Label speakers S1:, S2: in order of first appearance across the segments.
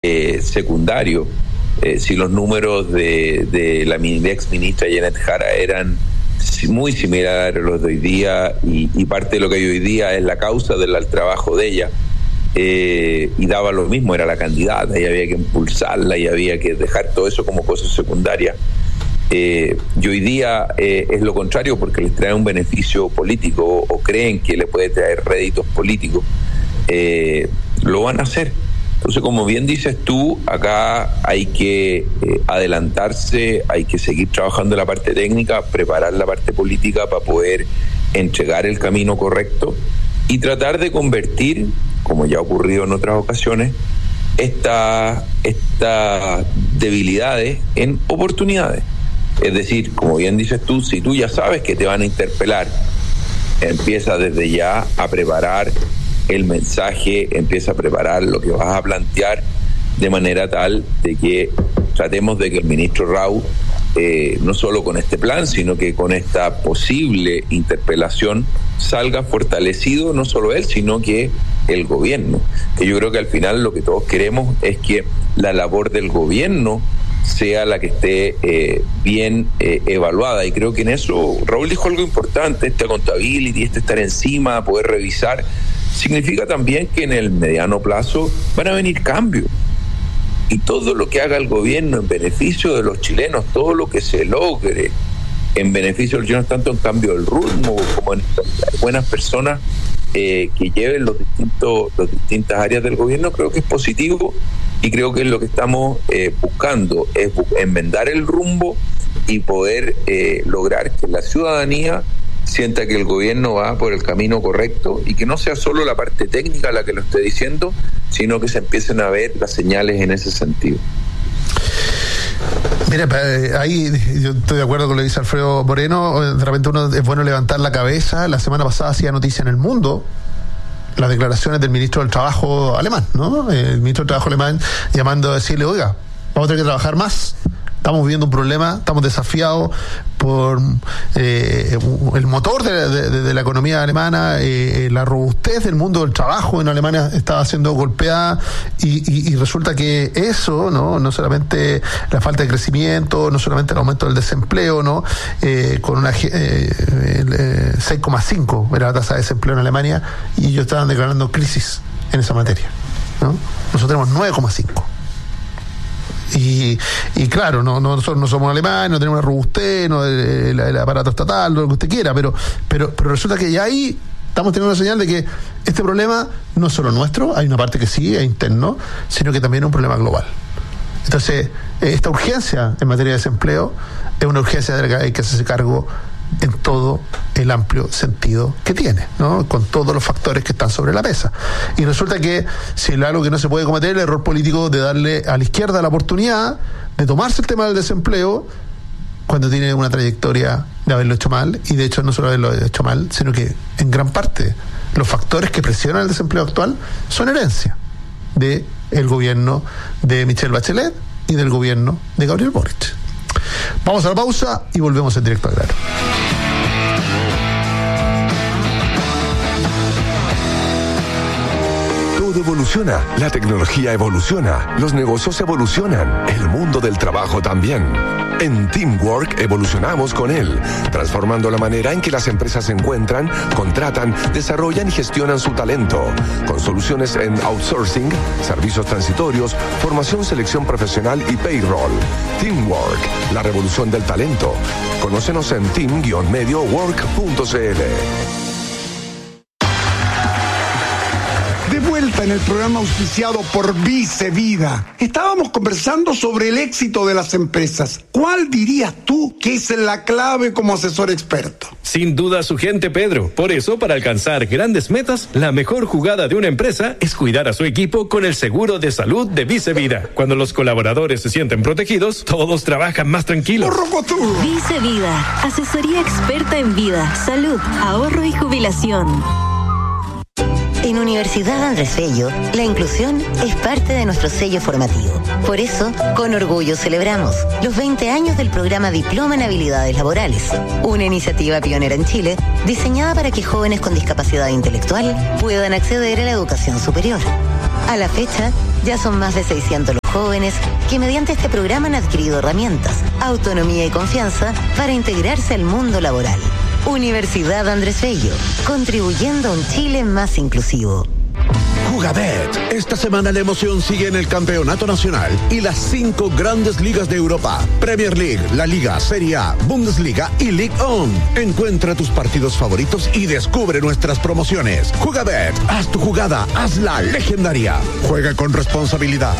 S1: secundario. Si los números de la ex ministra Janet Jara eran muy similares a los de hoy día, y parte de lo que hay hoy día es la causa del trabajo de ella, y daba lo mismo, era la candidata y había que impulsarla y había que dejar todo eso como cosa secundaria. Y hoy día es lo contrario, porque les trae un beneficio político o creen que le puede traer réditos políticos. Lo van a hacer. Entonces, como bien dices tú, acá hay que adelantarse, hay que seguir trabajando en la parte técnica, preparar la parte política para poder entregar el camino correcto y tratar de convertir, como ya ha ocurrido en otras ocasiones, estas debilidades en oportunidades. Es decir, como bien dices tú, si tú ya sabes que te van a interpelar, empieza desde ya a preparar el mensaje, empieza a preparar lo que vas a plantear, de manera tal de que tratemos de que el ministro Rau, no solo con este plan, sino que con esta posible interpelación, salga fortalecido, no solo él, sino que el gobierno. Que yo creo que al final lo que todos queremos es que la labor del gobierno sea la que esté bien evaluada, y creo que en eso Raúl dijo algo importante: esta accountability, estar encima, poder revisar, significa también que en el mediano plazo van a venir cambios, y todo lo que haga el gobierno en beneficio de los chilenos, todo lo que se logre en beneficio de los chilenos, tanto en cambio del rumbo como en buenas personas que lleven las distintas áreas del gobierno, creo que es positivo. Y creo que es lo que estamos buscando, es enmendar el rumbo y poder lograr que la ciudadanía sienta que el gobierno va por el camino correcto, y que no sea solo la parte técnica la que lo esté diciendo, sino que se empiecen a ver las señales en ese sentido.
S2: Mira, ahí yo estoy de acuerdo con lo que dice Alfredo Moreno. De repente uno es bueno levantar la cabeza. La semana pasada hacía noticia en El Mundo las declaraciones del ministro del Trabajo alemán, ¿no? El ministro del Trabajo alemán llamando a decirle: oiga, vamos a tener que trabajar más, estamos viviendo un problema, estamos desafiados por el motor de la economía alemana, la robustez del mundo del trabajo en Alemania estaba siendo golpeada, y resulta que eso, no solamente la falta de crecimiento, no solamente el aumento del desempleo, con una 6,5 era la tasa de desempleo en Alemania, y ellos estaban declarando crisis en esa materia, ¿no? Nosotros tenemos 9,5. Y claro, nosotros no somos alemanes, no tenemos la robustez, el aparato estatal, lo que usted quiera, pero resulta que ya ahí estamos teniendo una señal de que este problema no es solo nuestro, hay una parte que sí es interno, sino que también es un problema global. Entonces, esta urgencia en materia de desempleo es una urgencia de la que hay que hacerse cargo en todo el amplio sentido que tiene, ¿no? Con todos los factores que están sobre la mesa. Y resulta que si es algo que no se puede cometer, el error político de darle a la izquierda la oportunidad de tomarse el tema del desempleo cuando tiene una trayectoria de haberlo hecho mal, y de hecho no solo haberlo hecho mal, sino que en gran parte los factores que presionan el desempleo actual son herencia del gobierno de Michelle Bachelet y del gobierno de Gabriel Boric. Vamos a la pausa y volvemos en Directo al Grano.
S3: Todo evoluciona, la tecnología evoluciona, los negocios evolucionan, el mundo del trabajo también. En Teamwork evolucionamos con él, transformando la manera en que las empresas se encuentran, contratan, desarrollan y gestionan su talento, con soluciones en outsourcing, servicios transitorios, formación, selección profesional y payroll. Teamwork, la revolución del talento. Conócenos en team-mediowork.cl.
S4: De vuelta en el programa auspiciado por Vice Vida. Estábamos conversando sobre el éxito de las empresas. ¿Cuál dirías tú que es la clave como asesor experto?
S5: Sin duda su gente, Pedro. Por eso, para alcanzar grandes metas, la mejor jugada de una empresa es cuidar a su equipo con el seguro de salud de Vice Vida. Cuando los colaboradores se sienten protegidos, todos trabajan más tranquilos.
S6: Vice Vida, asesoría experta en vida, salud, ahorro y jubilación. En Universidad Andrés Bello, la inclusión es parte de nuestro sello formativo. Por eso, con orgullo celebramos los 20 años del programa Diploma en Habilidades Laborales, una iniciativa pionera en Chile, diseñada para que jóvenes con discapacidad intelectual puedan acceder a la educación superior. A la fecha, Ya son más de 600 los jóvenes que mediante este programa han adquirido herramientas, autonomía y confianza para integrarse al mundo laboral. Universidad Andrés Bello, contribuyendo a un Chile más inclusivo.
S7: Jugabet. Esta semana la emoción sigue en el Campeonato Nacional y las 5 grandes ligas de Europa: Premier League, La Liga, Serie A, Bundesliga y Ligue 1. Encuentra tus partidos favoritos y descubre nuestras promociones. Jugabet, haz tu jugada, hazla legendaria. Juega con responsabilidad.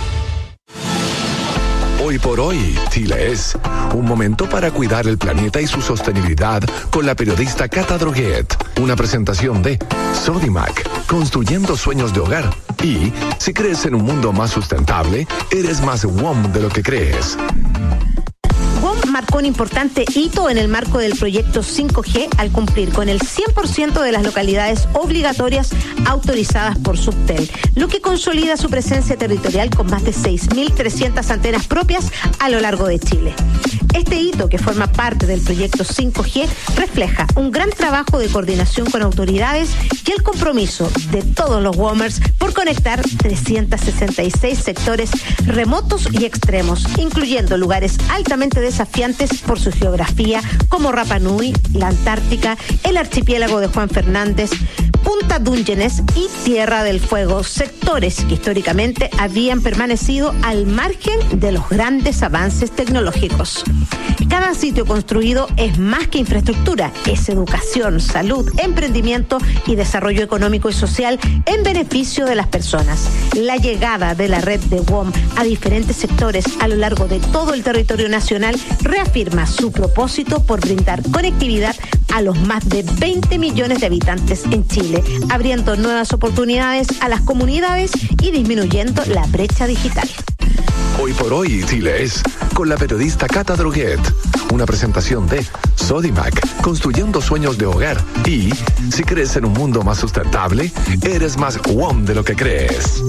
S3: Hoy por hoy, Chile es un momento para cuidar el planeta y su sostenibilidad con la periodista Cata Droguet. Una presentación de Sodimac, construyendo sueños de hogar. Y si crees en un mundo más sustentable, eres más WOM de lo que crees.
S8: WOM marcó un importante hito en el marco del proyecto 5G al cumplir con el 100% de las localidades obligatorias autorizadas por Subtel, lo que consolida su presencia territorial con más de 6.300 antenas propias a lo largo de Chile. Este hito, que forma parte del proyecto 5G, refleja un gran trabajo de coordinación con autoridades y el compromiso de todos los WOMers por conectar 366 sectores remotos y extremos, incluyendo lugares altamente desafiantes por su geografía, como Rapa Nui, la Antártica, el archipiélago de Juan Fernández, Punta Dungeones y Tierra del Fuego, sectores que históricamente habían permanecido al margen de los grandes avances tecnológicos. Cada sitio construido es más que infraestructura, es educación, salud, emprendimiento y desarrollo económico y social en beneficio de las personas. La llegada de la red de WOM a diferentes sectores a lo largo de todo el territorio nacional reafirma su propósito por brindar conectividad a los más de 20 millones de habitantes en Chile, abriendo nuevas oportunidades a las comunidades y disminuyendo la brecha digital.
S3: Hoy por hoy, Chile es con la periodista Cata Droguet. Una presentación de Sodimac, construyendo sueños de hogar. Y si crees en un mundo más sustentable, eres más WOM de lo que crees.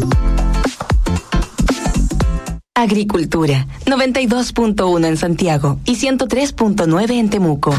S9: Agricultura, 92.1 en Santiago y 103.9 en Temuco.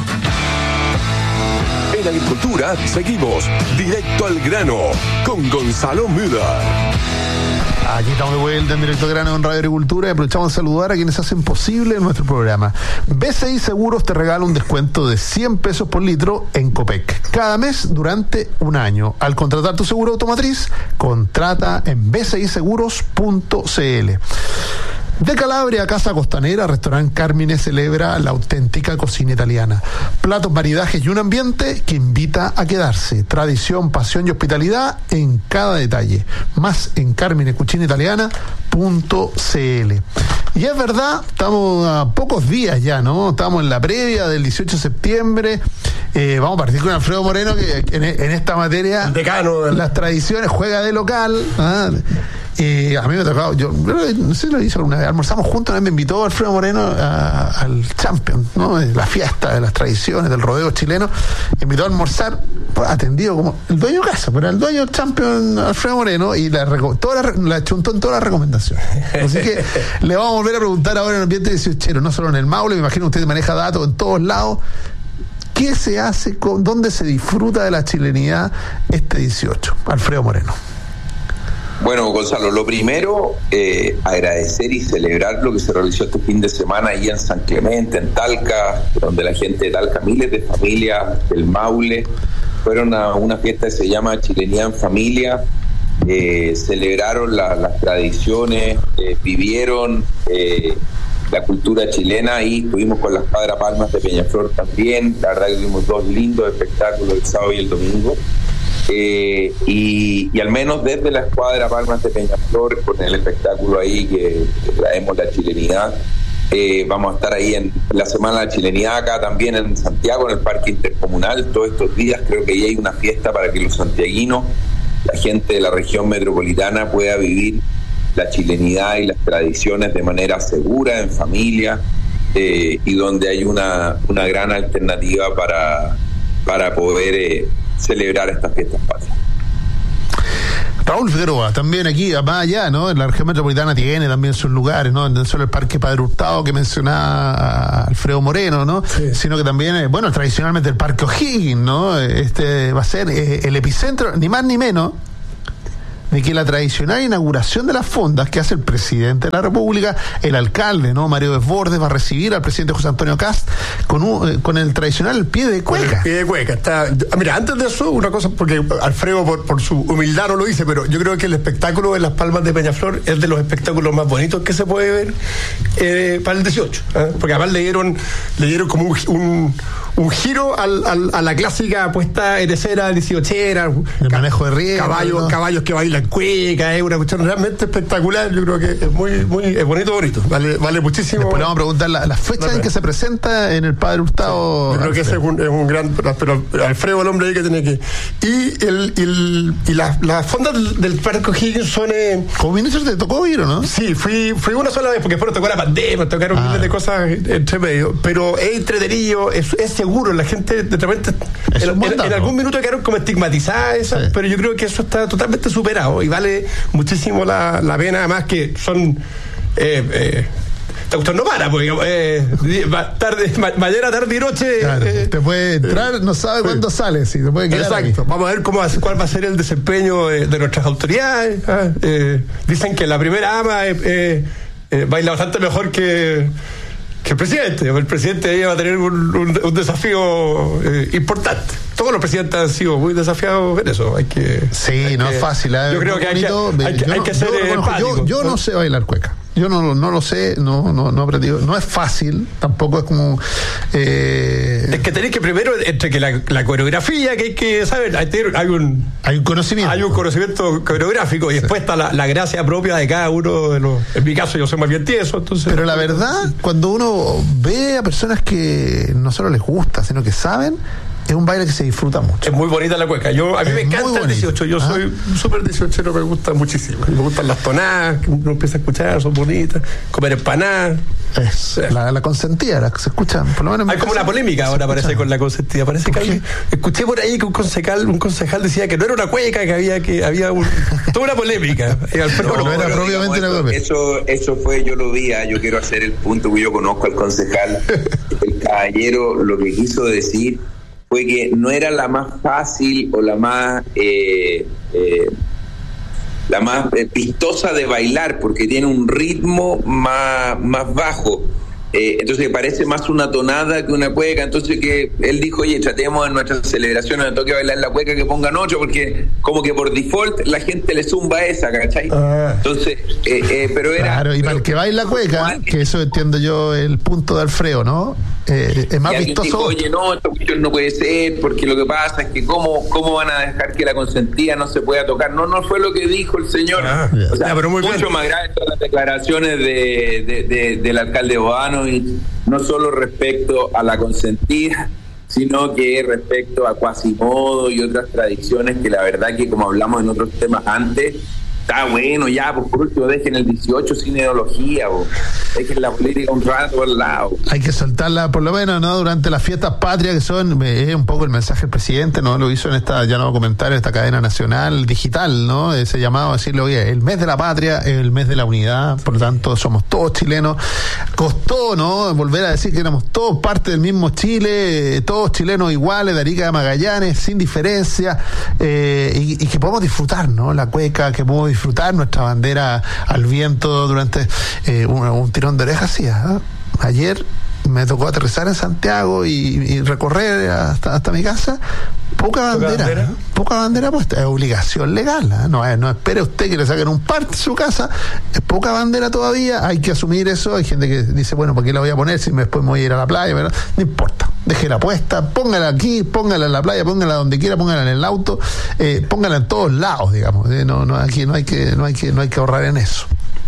S3: En Agricultura seguimos directo al grano con Gonzalo Müller.
S2: Aquí estamos de vuelta en Directo al Grano en Radio Agricultura y aprovechamos de saludar a quienes hacen posible nuestro programa. BCI Seguros te regala un descuento de 100 pesos por litro en Copec cada mes durante un año. Al contratar tu seguro automotriz, contrata en bciseguros.cl. De Calabria a Casa Costanera, Restaurante Carmine celebra la auténtica cocina italiana. Platos, maridajes y un ambiente que invita a quedarse. Tradición, pasión y hospitalidad en cada detalle. Más en carminecucinaitaliana.cl. Y es verdad, estamos a pocos días ya, ¿no? Estamos en la previa del 18 de septiembre. Vamos a partir con Alfredo Moreno, que en esta materia,
S10: el decano,
S2: las tradiciones, juega de local. A mí me ha tocado, yo no sé si lo hice alguna vez, almorzamos juntos, me invitó Alfredo Moreno al Champion, ¿no? La fiesta de las tradiciones del rodeo chileno, invitó a almorzar, atendido como el dueño de casa, pero el dueño del Champion, Alfredo Moreno, y la chuntó en todas las recomendaciones. Así que le vamos a volver a preguntar ahora en el ambiente 18, no solo en el Maule, me imagino usted maneja datos en todos lados. ¿Qué se hace, dónde se disfruta de la chilenidad este 18? Alfredo Moreno.
S1: Bueno, Gonzalo, lo primero, agradecer y celebrar lo que se realizó este fin de semana ahí en San Clemente, en Talca, donde la gente de Talca, miles de familias del Maule, fueron a una fiesta que se llama Chilenidad en Familia, celebraron las tradiciones, vivieron la cultura chilena, y estuvimos con las Cuadra Palmas de Peñaflor también. La verdad que tuvimos dos lindos espectáculos el sábado y el domingo. Y al menos desde la Escuadra Palmas de Peñaflor, con el espectáculo ahí que traemos la chilenidad, vamos a estar ahí en la Semana de la Chilenidad acá también en Santiago, en el Parque Intercomunal, todos estos días. Creo que ahí hay una fiesta para que los santiaguinos, la gente de la región metropolitana, pueda vivir la chilenidad y las tradiciones de manera segura, en familia, y donde hay una gran alternativa para poder celebrar estas fiestas patrias.
S2: Raúl Figueroa, también aquí, más allá, ¿no? En la región metropolitana tiene también sus lugares, ¿no? No solo el Parque Padre Hurtado que mencionaba a Alfredo Moreno, ¿no? Sí. Sino que también, bueno, tradicionalmente el Parque O'Higgins, ¿no? Este va a ser el epicentro, ni más ni menos, de que la tradicional inauguración de las fondas que hace el presidente de la República, el alcalde, ¿no? Mario Desbordes, va a recibir al presidente José Antonio Kast con el tradicional pie de cueca.
S10: El pie de cueca. Mira, antes de eso, una cosa, porque Alfredo por su humildad no lo dice, pero yo creo que el espectáculo de Las Palmas de Peñaflor es de los espectáculos más bonitos que se puede ver para el 18, porque además le dieron como un giro a la clásica puesta en escena 18era,
S2: el manejo de riesgo,
S10: caballos que bailan cueca, es una cuestión realmente espectacular. Yo creo que es muy bonito, vale muchísimo.
S2: Después le vamos a preguntar las fechas en que se presenta en el Padre Hurtado.
S10: Yo creo que ese es un gran, pero Alfredo, el hombre ahí que tiene que. Y las fondas del Parque O'Higgins son.
S2: ¿Como ministro te tocó ir o no?
S10: Sí, fui una sola vez, porque después tocó la pandemia, tocaron miles de cosas entre medio, pero es entretenido, es seguro, la gente de repente en algún minuto quedaron como estigmatizadas, sí, pero yo creo que eso está totalmente superado y vale muchísimo la pena, además que son usted no para, porque mañana, tarde y noche.
S2: Claro, te puede entrar, no sabe cuándo sale, si te puede quedar.
S10: Exacto.
S2: Ahí.
S10: Vamos a ver cuál va a ser el desempeño de nuestras autoridades. Dicen que la primera ama baila bastante mejor que el presidente. El presidente ahí va a tener un desafío importante. Todos los presidentes han sido muy desafiados en eso.
S2: Sí, no es fácil.
S10: Yo creo que hay que ser empático.
S2: Yo no sé bailar cueca. Yo no lo sé, no aprendido. No es fácil, tampoco es como.
S10: Es que tenéis que primero, entre que la coreografía, que hay que saber, hay un conocimiento. Hay un conocimiento coreográfico y después está la gracia propia de cada uno de los. En mi caso, yo soy más bien tieso, entonces.
S2: Pero la verdad, cuando uno ve a personas que no solo les gusta, sino que saben, es un baile que se disfruta mucho.
S10: Es muy bonita la cueca. A mí me encanta el 18. Yo soy súper 18, me gusta muchísimo. Me gustan las tonadas que uno empieza a escuchar, son bonitas. Comer empanadas.
S2: La consentida, la que se escucha, por lo menos.
S10: Hay como una polémica ahora, parece, con la consentida. Parece que escuché por ahí que un concejal decía que no era una cueca, que había toda una polémica.
S1: No era propiamente una cueca. Eso fue, yo lo vi, yo quiero hacer el punto, que yo conozco al concejal. El caballero lo que quiso decir fue que no era la más fácil o la más vistosa de bailar, porque tiene un ritmo más bajo. Entonces parece más una tonada que una cueca. Entonces que él dijo, oye, tratemos en nuestras celebraciones de toque bailar la cueca que pongan 8, porque como que por default la gente le zumba esa, ¿cachai? Entonces, pero era...
S2: Claro, y para el que baila cueca, que eso entiendo yo el punto de Alfredo, ¿no? Es más vistoso.
S1: Dijo, oye, no, esta cuestión no puede ser, porque lo que pasa es que cómo van a dejar que la consentida no se pueda tocar. No fue lo que dijo el señor. O sea, pero mucho bien. Más grave todas las declaraciones del alcalde Boano, y no solo respecto a la consentida, sino que respecto a Quasimodo y otras tradiciones que la verdad que, como hablamos en otros temas antes, está bueno ya, pues por último dejen el 18 sin ideología, dejen la política un rato al lado.
S2: Hay que soltarla por lo menos, ¿no? Durante las fiestas patrias, que son es un poco el mensaje del presidente, ¿no? Lo hizo en esta, ya no voy a comentar, en esta cadena nacional digital, ¿no? Ese llamado a decirle, oye, el mes de la patria es el mes de la unidad, por lo tanto somos todos chilenos. Costó, ¿no? Volver a decir que éramos todos parte del mismo Chile, todos chilenos iguales, de Arica a Magallanes, sin diferencia, y que podemos disfrutar, ¿no? La cueca, que podemos disfrutar nuestra bandera al viento durante un tirón de orejas. Sí, ayer me tocó aterrizar en Santiago y recorrer hasta mi casa. Poca bandera puesta, es obligación legal, no espere usted que le saquen un parte de su casa, es poca bandera todavía, hay que asumir eso. Hay gente que dice, bueno, ¿por qué la voy a poner si después me voy a ir a la playa? Pero no importa, déjela puesta, póngala aquí, póngala en la playa, póngala donde quiera, póngala en el auto, póngala en todos lados, digamos. Aquí no hay que ahorrar en eso.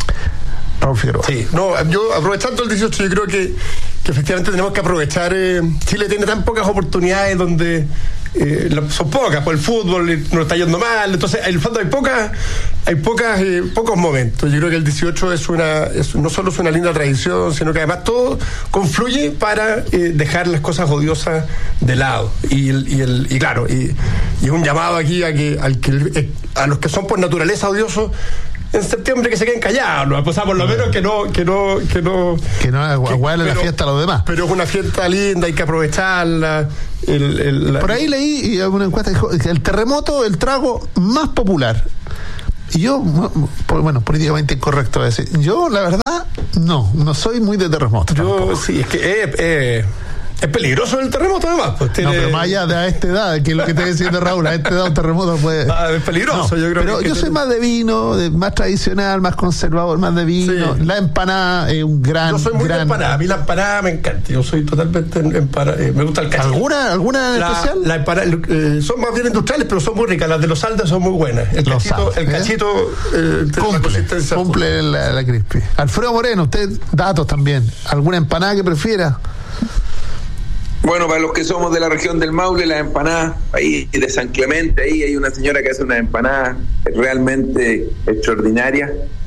S2: Raúl Figueroa.
S10: Sí, yo aprovechando el 18, yo creo que efectivamente tenemos que aprovechar. Chile tiene tan pocas oportunidades donde son pocas, por el fútbol nos está yendo mal, entonces en el fondo hay pocos momentos. Yo creo que el 18 no solo es una linda tradición, sino que además todo confluye para dejar las cosas odiosas de lado. Y claro, y es un llamado aquí a los que son por naturaleza odiosos, en septiembre que se queden callados, ¿no? O sea, por lo menos que no
S2: aguarden la fiesta a los demás.
S10: Pero es una fiesta linda, hay que aprovecharla.
S2: Por ahí leí, y una encuesta dijo que el terremoto, el trago más popular. Y yo, bueno, políticamente incorrecto decir, yo la verdad no soy muy de terremoto.
S10: Yo sí, es que es peligroso el terremoto además. Pues
S2: No, pero más allá de a esta edad, que es lo que está diciendo Raúl, a esta edad un terremoto puede...
S10: es peligroso, yo creo.
S2: Pero yo soy más de vino, más tradicional, más conservador, más de vino. Sí. La empanada es un gran...
S10: Yo soy muy de empanada, a mí la empanada me encanta, yo soy totalmente empanada, me gusta el cachito.
S2: ¿Alguna en especial?
S10: La empanada, son más bien industriales, pero son muy ricas, las de los Aldes son muy buenas. El cachito
S2: cumple la crispy. Alfredo Moreno, usted, datos también, ¿alguna empanada que prefiera?
S1: Bueno, para los que somos de la región del Maule, las empanadas ahí de San Clemente, ahí hay una señora que hace unas empanadas realmente extraordinarias,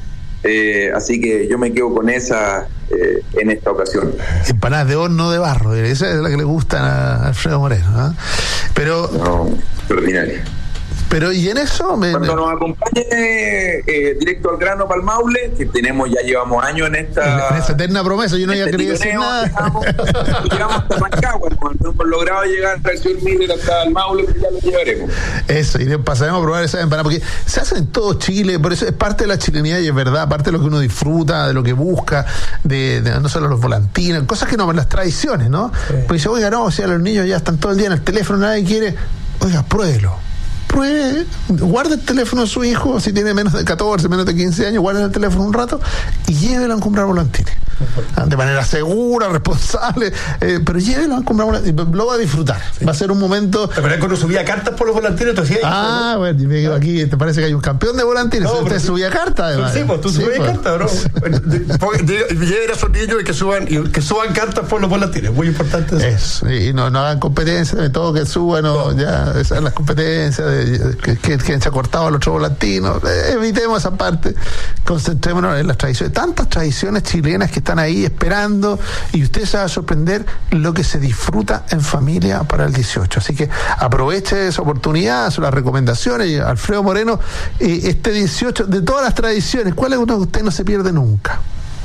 S1: así que yo me quedo con esa en esta ocasión.
S2: Empanadas de horno de barro, esa es la que le gustan a Alfredo Moreno, ¿eh? Pero...
S1: No, extraordinaria.
S2: Pero y en eso
S1: cuando nos acompañe directo al grano para el Maule, que ya llevamos años en esa
S2: eterna promesa, yo no había querido decir nada.
S1: Llegamos hasta Pancagua, no hemos logrado llegar al señor Miller hasta el Maule, pero ya lo llevaremos.
S2: Eso, y pasaremos a probar esa empanada, porque se hace en todo Chile, por eso es parte de la chilenidad y es verdad, parte de lo que uno disfruta, de lo que busca, de no solo los volantines, cosas que no, las tradiciones, ¿no? Sí. Pues dice, oiga, no, o sea, los niños ya están todo el día en el teléfono, nadie quiere, oiga, pruébelo. Guarde el teléfono de su hijo, si tiene menos de 14, menos de 15 años, guarde el teléfono un rato y llévelo a comprar volantines. De manera segura, responsable, pero llévelo a comprar volantines, lo va a disfrutar. Sí. Va a ser un momento...
S10: ¿Te acuerdas cuando subía cartas por los volantines?
S2: Bueno, aquí te parece que hay un campeón de volantines. No, usted subía cartas, además.
S10: Sí, pues tú subías cartas, ¿no? Lleguen a esos niños y que suban cartas por los volantines, muy importante
S2: eso. Y no hagan competencias, de todo que suban, ya, esas son las competencias que se ha cortado al otro volantino. Evitemos esa parte, concentrémonos en las tradiciones, tantas tradiciones chilenas que están ahí esperando, y usted se va a sorprender lo que se disfruta en familia para el 18. Así que aproveche esa oportunidad, son las recomendaciones. Y Alfredo Moreno, este 18, de todas las tradiciones, ¿cuál es una que usted no se pierde nunca?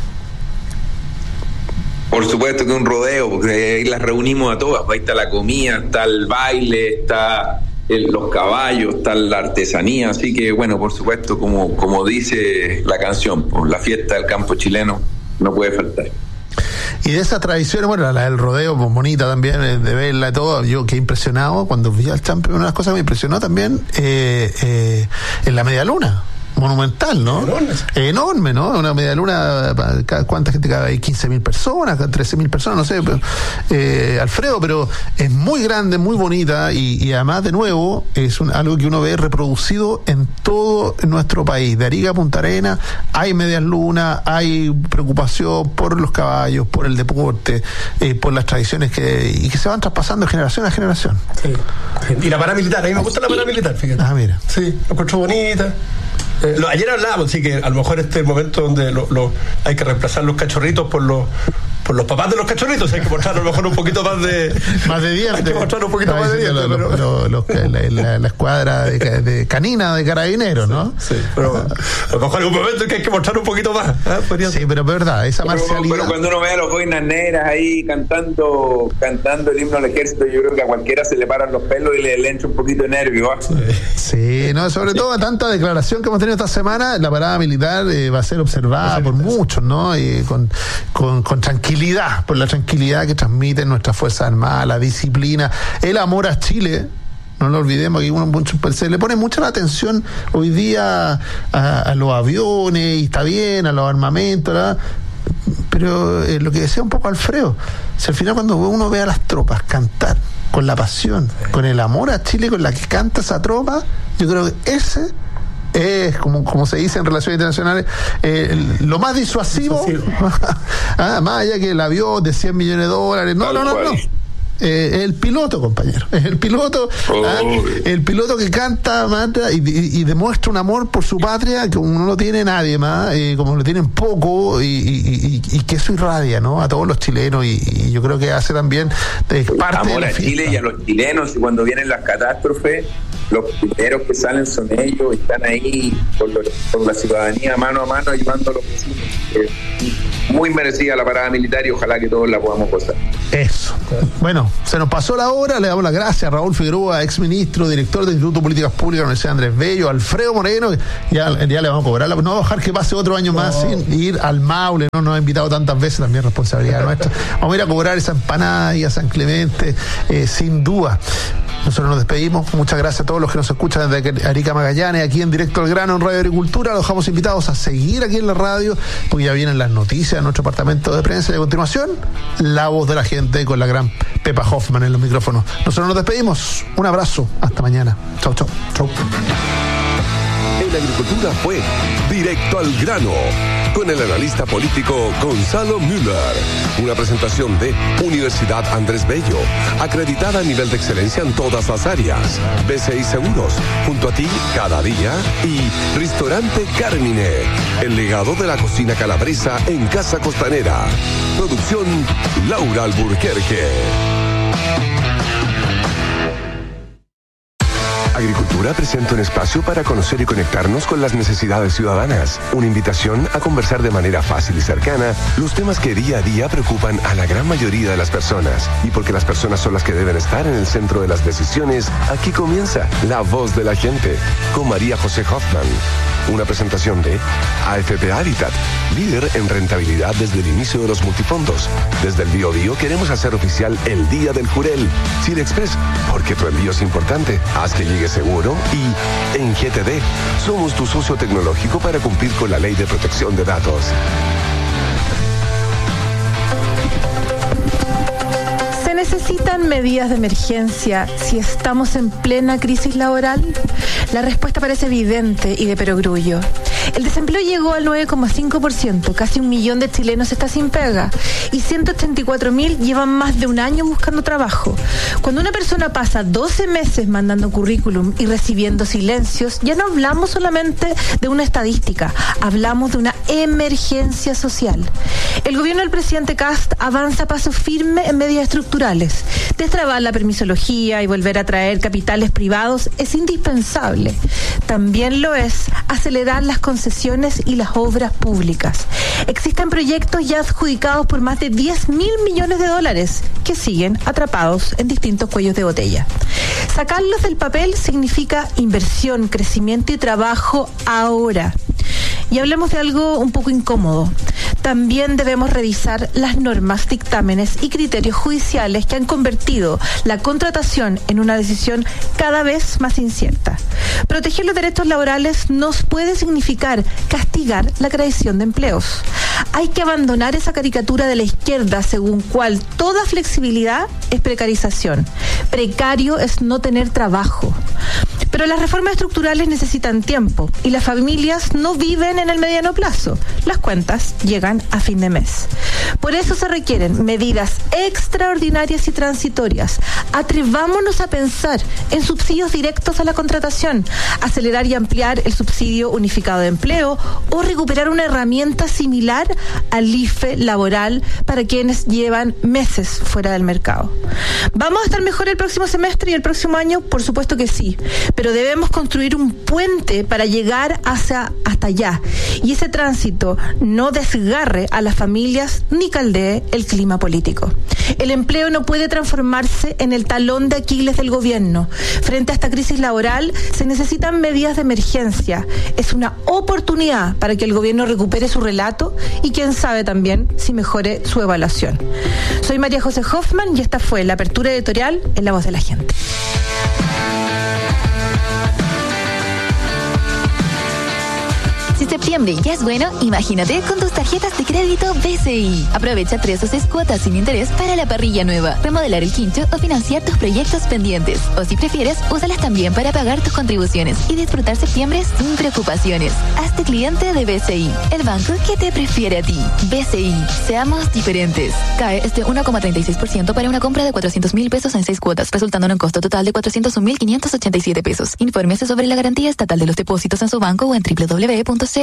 S1: Por supuesto que un rodeo, porque ahí las reunimos a todas. Ahí está la comida, está el baile, está los caballos, está la artesanía, así que bueno, por supuesto, como dice la canción, la fiesta del campo chileno no puede faltar.
S2: Y de esas tradiciones, bueno, la del rodeo, pues bonita también, de verla y todo, yo quedé impresionado cuando vi al Champion. Una de las cosas que me impresionó también en la media luna. Monumental, ¿no? Enorme, ¿no? Una media luna, ¿cuánta gente cabe ahí? 15.000 personas, 13.000 personas, no sé, pero, Alfredo, pero es muy grande, muy bonita y además, de nuevo, es algo que uno ve reproducido en todo nuestro país. De Arica a Punta Arenas hay medias lunas, hay preocupación por los caballos, por el deporte, por las tradiciones que se van traspasando de generación a generación.
S10: Sí. Y la paramilitar, a mí me gusta la paramilitar, fíjate.
S2: Mira.
S10: Sí, lo encuentro bonita. Ayer hablábamos, sí, que a lo mejor este es el momento donde hay que reemplazar los cachorritos por los papás de los cachorritos. Hay que mostrar a lo mejor un poquito más de
S2: dientes.
S10: Hay que mostrar un poquito más de dientes.
S2: La escuadra de canina de carabineros, ¿no?
S10: Sí, pero a lo mejor hay un momento en que hay que mostrar un poquito más.
S2: Sí, pero es verdad, esa marcialidad.
S1: Pero cuando uno ve a los boinas negras ahí cantando el himno al ejército, yo creo que a cualquiera se le paran los pelos y le entra un poquito de nervio.
S2: Sí, no, sobre todo tanta declaración que hemos tenido esta semana, la parada militar va a ser observada por muchos, ¿no? Y con tranquilidad, por la tranquilidad que transmiten nuestras Fuerzas Armadas, la disciplina, el amor a Chile. No lo olvidemos, que se le pone mucha la atención hoy día a los aviones, y está bien, a los armamentos, ¿verdad? Pero lo que decía un poco Alfredo, si al final cuando uno ve a las tropas cantar con la pasión, con el amor a Chile con la que canta esa tropa, yo creo que ese es, como se dice en relaciones internacionales, lo más disuasivo. Más allá que el avión de $100 millones. No. El piloto, compañero, el piloto, el piloto que canta, mata y demuestra un amor por su patria que no lo tiene nadie más, como lo tienen poco, y que eso irradia, ¿no?, a todos los chilenos, y yo creo que hace también parte
S1: amor
S2: de la
S1: a Chile y a los chilenos. Y cuando vienen las catástrofes, los primeros que salen son ellos, están ahí por la ciudadanía, mano a mano, ayudando a los vecinos. Muy merecida la parada militar y ojalá que todos la podamos gozar.
S2: Eso. Bueno, se nos pasó la hora. Le damos las gracias a Raúl Figueroa, exministro, director del Instituto de Políticas Públicas de la Universidad Andrés Bello, Alfredo Moreno, ya le vamos a cobrar. No vamos a dejar que pase otro año más sin ir al Maule. No nos ha invitado tantas veces, también responsabilidad nuestra. Vamos a ir a cobrar esa empanada y a San Clemente, sin duda. Nosotros nos despedimos. Muchas gracias a todos los que nos escuchan desde Arica Magallanes, aquí en Directo al Grano en Radio Agricultura. Los dejamos invitados a seguir aquí en la radio, porque ya vienen las noticias de nuestro departamento de prensa. Y a continuación, la voz de la gente con la gran Pepa Hoffman en los micrófonos. Nosotros nos despedimos. Un abrazo. Hasta mañana. Chau, chau. Chau.
S3: En la agricultura fue Directo al Grano, con el analista político Gonzalo Müller. Una presentación de Universidad Andrés Bello, acreditada a nivel de excelencia en todas las áreas. BCI Seguros, junto a ti cada día. Y Restaurante Carmine, el legado de la cocina calabresa en Casa Costanera. Producción Laura Alburquerque. Agricultura presenta un espacio para conocer y conectarnos con las necesidades ciudadanas. Una invitación a conversar de manera fácil y cercana los temas que día a día preocupan a la gran mayoría de las personas. Y porque las personas son las que deben estar en el centro de las decisiones, aquí comienza La Voz de la Gente, con María José Hoffman. Una presentación de AFP Habitat, líder en rentabilidad desde el inicio de los multifondos. Desde el Biobío queremos hacer oficial el Día del Jurel. Chile Express, porque tu envío es importante. Haz que llegue seguro. Y en GTD, somos tu socio tecnológico para cumplir con la Ley de Protección de Datos.
S11: ¿Se necesitan medidas de emergencia si estamos en plena crisis laboral? La respuesta parece evidente y de perogrullo. El desempleo llegó al 9,5%, casi 1 millón de chilenos está sin pega y 184.000 llevan más de un año buscando trabajo. Cuando una persona pasa 12 meses mandando currículum y recibiendo silencios, ya no hablamos solamente de una estadística, hablamos de una emergencia social. El gobierno del presidente Kast avanza a paso firme en medidas estructurales. Destrabar la permisología y volver a traer capitales privados es indispensable. También lo es acelerar las concesiones y las obras públicas. Existen proyectos ya adjudicados por más de 10.000 millones de dólares que siguen atrapados en distintos cuellos de botella. Sacarlos del papel significa inversión, crecimiento y trabajo ahora. Y hablemos de algo un poco incómodo. También debemos revisar las normas, dictámenes y criterios judiciales que han convertido la contratación en una decisión cada vez más incierta. Proteger los derechos laborales no puede significar castigar la creación de empleos. Hay que abandonar esa caricatura de la izquierda según cual toda flexibilidad es precarización. Precario es no tener trabajo. Pero las reformas estructurales necesitan tiempo y las familias no viven en el mediano plazo. Las cuentas llegan a fin de mes. Por eso se requieren medidas extraordinarias y transitorias. Atrevámonos a pensar en subsidios directos a la contratación, acelerar y ampliar el subsidio unificado de empleo o recuperar una herramienta similar al IFE laboral para quienes llevan meses fuera del mercado. ¿Vamos a estar mejor el próximo semestre y el próximo año? Por supuesto que sí, pero debemos construir un puente para llegar hasta allá. Y ese tránsito no desgarre a las familias ni caldee el clima político. El empleo no puede transformarse en el talón de Aquiles del gobierno. Frente a esta crisis laboral se necesitan medidas de emergencia. Es una oportunidad para que el gobierno recupere su relato y quién sabe también si mejore su evaluación. Soy María José Hoffman y esta fue la apertura editorial en La Voz de la Gente.
S12: Si septiembre ya es bueno, imagínate con tus tarjetas de crédito BCI. Aprovecha 3 o 6 cuotas sin interés para la parrilla nueva, remodelar el quincho o financiar tus proyectos pendientes. O si prefieres, úsalas también para pagar tus contribuciones y disfrutar septiembre sin preocupaciones. Hazte cliente de BCI, el banco que te prefiere a ti. BCI, seamos diferentes. CAE es de 1,36% para una compra de 400.000 pesos en 6 cuotas, resultando en un costo total de 401.587 pesos. Infórmese sobre la garantía estatal de los depósitos en su banco o en www.cmfchile.cl.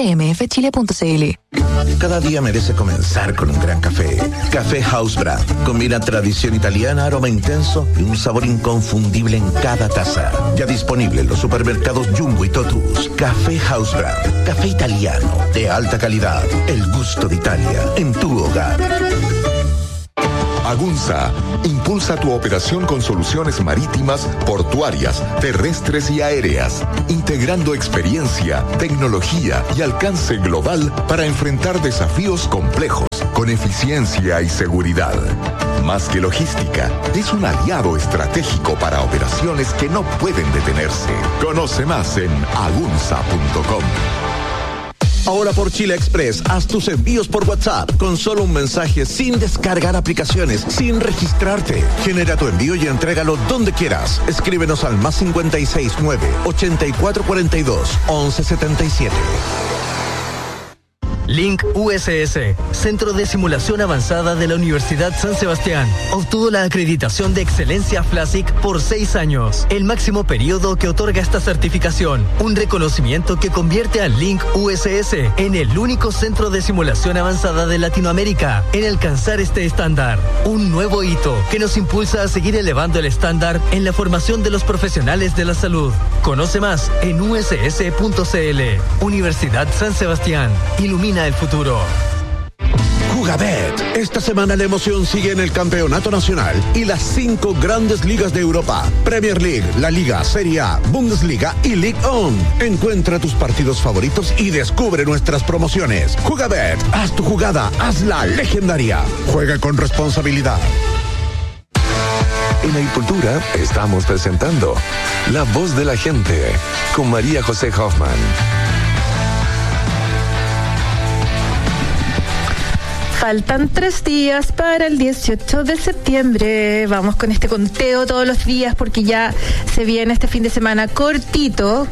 S13: Cada día merece comenzar con un gran café. Café House Brand. Combina tradición italiana, aroma intenso y un sabor inconfundible en cada taza. Ya disponible en los supermercados Jumbo y Totus. Café House Brand. Café italiano de alta calidad. El gusto de Italia en tu hogar.
S3: Agunza impulsa tu operación con soluciones marítimas, portuarias, terrestres y aéreas, integrando experiencia, tecnología y alcance global para enfrentar desafíos complejos con eficiencia y seguridad. Más que logística, es un aliado estratégico para operaciones que no pueden detenerse. Conoce más en agunza.com.
S7: Ahora por Chile Express, haz tus envíos por WhatsApp con solo un mensaje, sin descargar aplicaciones, sin registrarte. Genera tu envío y entrégalo donde quieras. Escríbenos al +569 8442 1177.
S14: Link USS, Centro de Simulación Avanzada de la Universidad San Sebastián, obtuvo la acreditación de excelencia FLASIC por 6 años, el máximo periodo que otorga esta certificación, un reconocimiento que convierte a Link USS en el único centro de simulación avanzada de Latinoamérica en alcanzar este estándar, un nuevo hito que nos impulsa a seguir elevando el estándar en la formación de los profesionales de la salud. Conoce más en uss.cl. Universidad San Sebastián, ilumina el futuro.
S7: Jugabet. Esta semana la emoción sigue en el Campeonato Nacional y las 5 grandes ligas de Europa. Premier League, La Liga, Serie A, Bundesliga y League On. Encuentra tus partidos favoritos y descubre nuestras promociones. Jugabet. Haz tu jugada, hazla legendaria. Juega con responsabilidad.
S3: En Agricultura estamos presentando La Voz de la Gente con María José Hoffman.
S11: Faltan 3 días para el 18 de septiembre. Vamos con este conteo todos los días porque ya se viene este fin de semana cortito,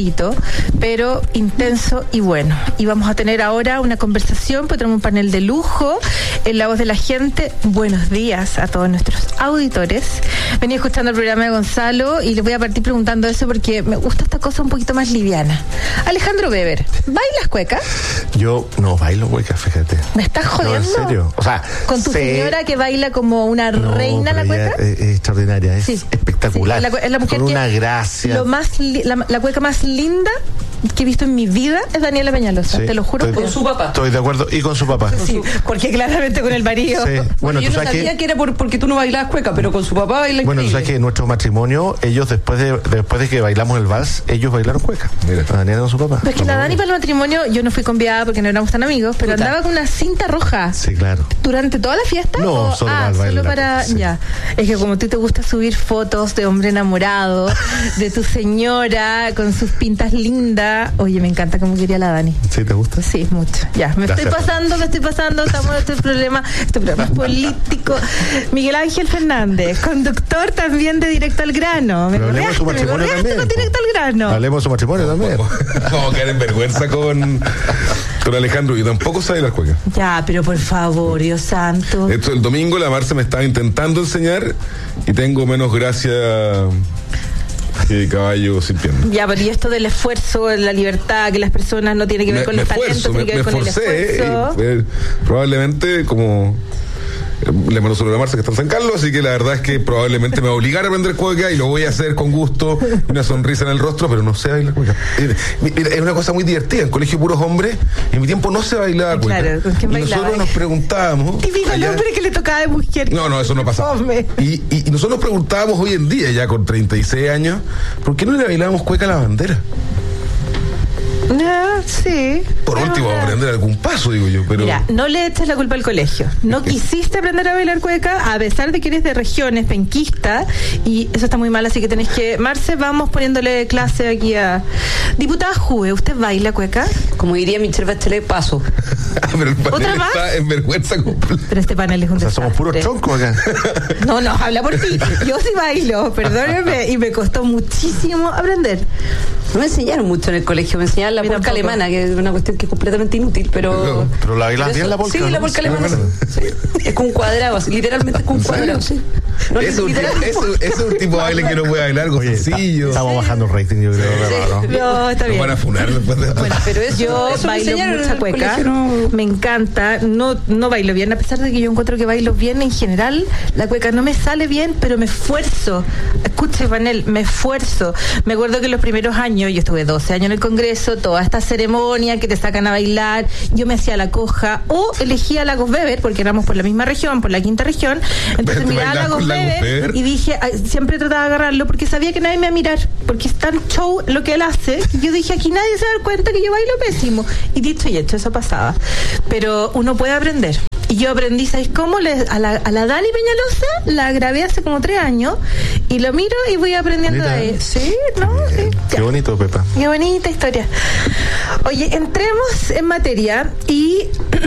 S11: pero intenso y bueno. Y vamos a tener ahora una conversación, pues tenemos un panel de lujo en La Voz de la Gente. Buenos días a todos nuestros auditores. Venía escuchando el programa de Gonzalo y les voy a partir preguntando eso porque me gusta esta cosa un poquito más liviana. Alejandro Weber, ¿bailas cueca?
S15: Yo no bailo cueca, fíjate.
S11: ¿Me estás jodiendo?
S15: No, en serio. O sea,
S11: con tu señora que baila como una reina la cueca.
S15: Es extraordinaria, es espectacular.
S11: Sí, es la mujer
S15: con
S11: que
S15: una gracia.
S11: La cueca más linda que he visto en mi vida es Daniela Peñalosa, te lo juro.
S16: Con su papá.
S15: Estoy de acuerdo, y con su papá.
S11: Sí, porque claramente con el marido.
S15: Sí.
S16: Bueno, yo no sabía que era porque tú no bailabas cueca, pero con su papá baila.
S15: Bueno, tú sabes que en nuestro matrimonio, ellos después de que bailamos el vals, ellos bailaron cueca. Mira, Daniela con su papá.
S11: Pero es que la Dani para el matrimonio, yo no fui convidada porque no éramos tan amigos, pero andaba con una cinta roja.
S15: Sí, claro.
S11: ¿Durante toda la fiesta?
S15: No,
S11: solo para... Sí. Ya. Es que como a ti te gusta subir fotos de hombre enamorado, de tu señora, con sus pintas lindas. Oye, me encanta cómo quería la Dani.
S15: ¿Sí te gusta?
S11: Sí, mucho. Ya, me estoy pasando, estamos en este programa es político. Miguel Ángel Fernández, conductor también de Directo al Grano. Me
S15: hablemos de su matrimonio también.
S11: Con Directo al Grano.
S15: Hablemos de su matrimonio también.
S17: Vamos a quedar en vergüenza con Alejandro, y tampoco sabe las cuecas.
S11: Ya, pero por favor, Dios santo.
S17: Esto, el domingo la Marce me estaba intentando enseñar y tengo menos gracia que caballo sin piernas.
S11: Ya, pero y esto del esfuerzo, la libertad, que las personas no tienen que ver con los talentos, tiene que ver con el esfuerzo.
S17: Probablemente como... Le mando solo a Marce que está en San Carlos, así que la verdad es que probablemente me va a obligar a aprender cueca y lo voy a hacer con gusto, una sonrisa en el rostro, pero no sé bailar cueca. Es una cosa muy divertida, en colegio puros hombres, en mi tiempo no se bailaba cueca.
S11: Claro, ¿con quién bailaba?
S17: Nosotros nos preguntábamos...
S11: Típico el hombre que le tocaba de mujer.
S17: No, eso no pasaba. Y nosotros nos preguntábamos hoy en día, ya con 36 años, ¿por qué no le bailábamos cueca a la bandera?
S11: Sí.
S17: Por último, aprender algún paso, digo yo, pero...
S11: Mira, no le eches la culpa al colegio. No quisiste aprender a bailar cueca, a pesar de que eres de regiones, penquista, y eso está muy mal, así que tenés que... Marce, vamos poniéndole clase aquí a... Diputada Juve, ¿usted baila cueca?
S16: Como diría Michelle Bachelet, paso.
S17: Pero el panel
S11: ¿otra más?
S17: está en vergüenza completa.
S11: Pero este panel es un desastre.
S15: Somos puros troncos acá.
S11: No, habla por ti. Yo sí bailo, perdóneme, y me costó muchísimo aprender.
S16: No me enseñaron mucho en el colegio, me enseñaron la polca alemana, que es una cuestión que es completamente inútil, pero
S15: la bailas bien la polca.
S16: Sí, la polca alemana. Sí. Es como un cuadrado, así, literalmente es como un cuadrado, sí. No
S17: es un tipo de baile que no puede bailar, algo sencillo.
S15: Estamos bajando el rating, yo creo.
S11: No, está bien.
S17: Nos van a funar después de esto.
S11: Bueno, pero yo bailo mucha cueca. Me encanta. No bailo bien, a pesar de que yo encuentro que bailo bien en general. La cueca no me sale bien, pero me esfuerzo. Escuche, Vanel, me esfuerzo. Me acuerdo que los primeros años, yo estuve 12 años en el Congreso, toda esta ceremonia que te sacan a bailar, yo me hacía la coja o elegía a Lagos Weber, porque éramos por la misma región, por la quinta región. Entonces miraba a Lagos Weber y dije, siempre trataba de agarrarlo porque sabía que nadie me iba a mirar, porque es tan show lo que él hace, que yo dije, aquí nadie se va a dar cuenta que yo bailo pésimo. Y dicho y hecho, eso pasaba. Pero uno puede aprender. Y yo aprendí, ¿sabes cómo? A la Dani Peñalosa la grabé hace como 3 años y lo miro y voy aprendiendo de ahí. Sí, ¿no? Sí.
S15: Qué bonito, Pepa.
S11: Qué bonita historia. Oye, entremos en materia y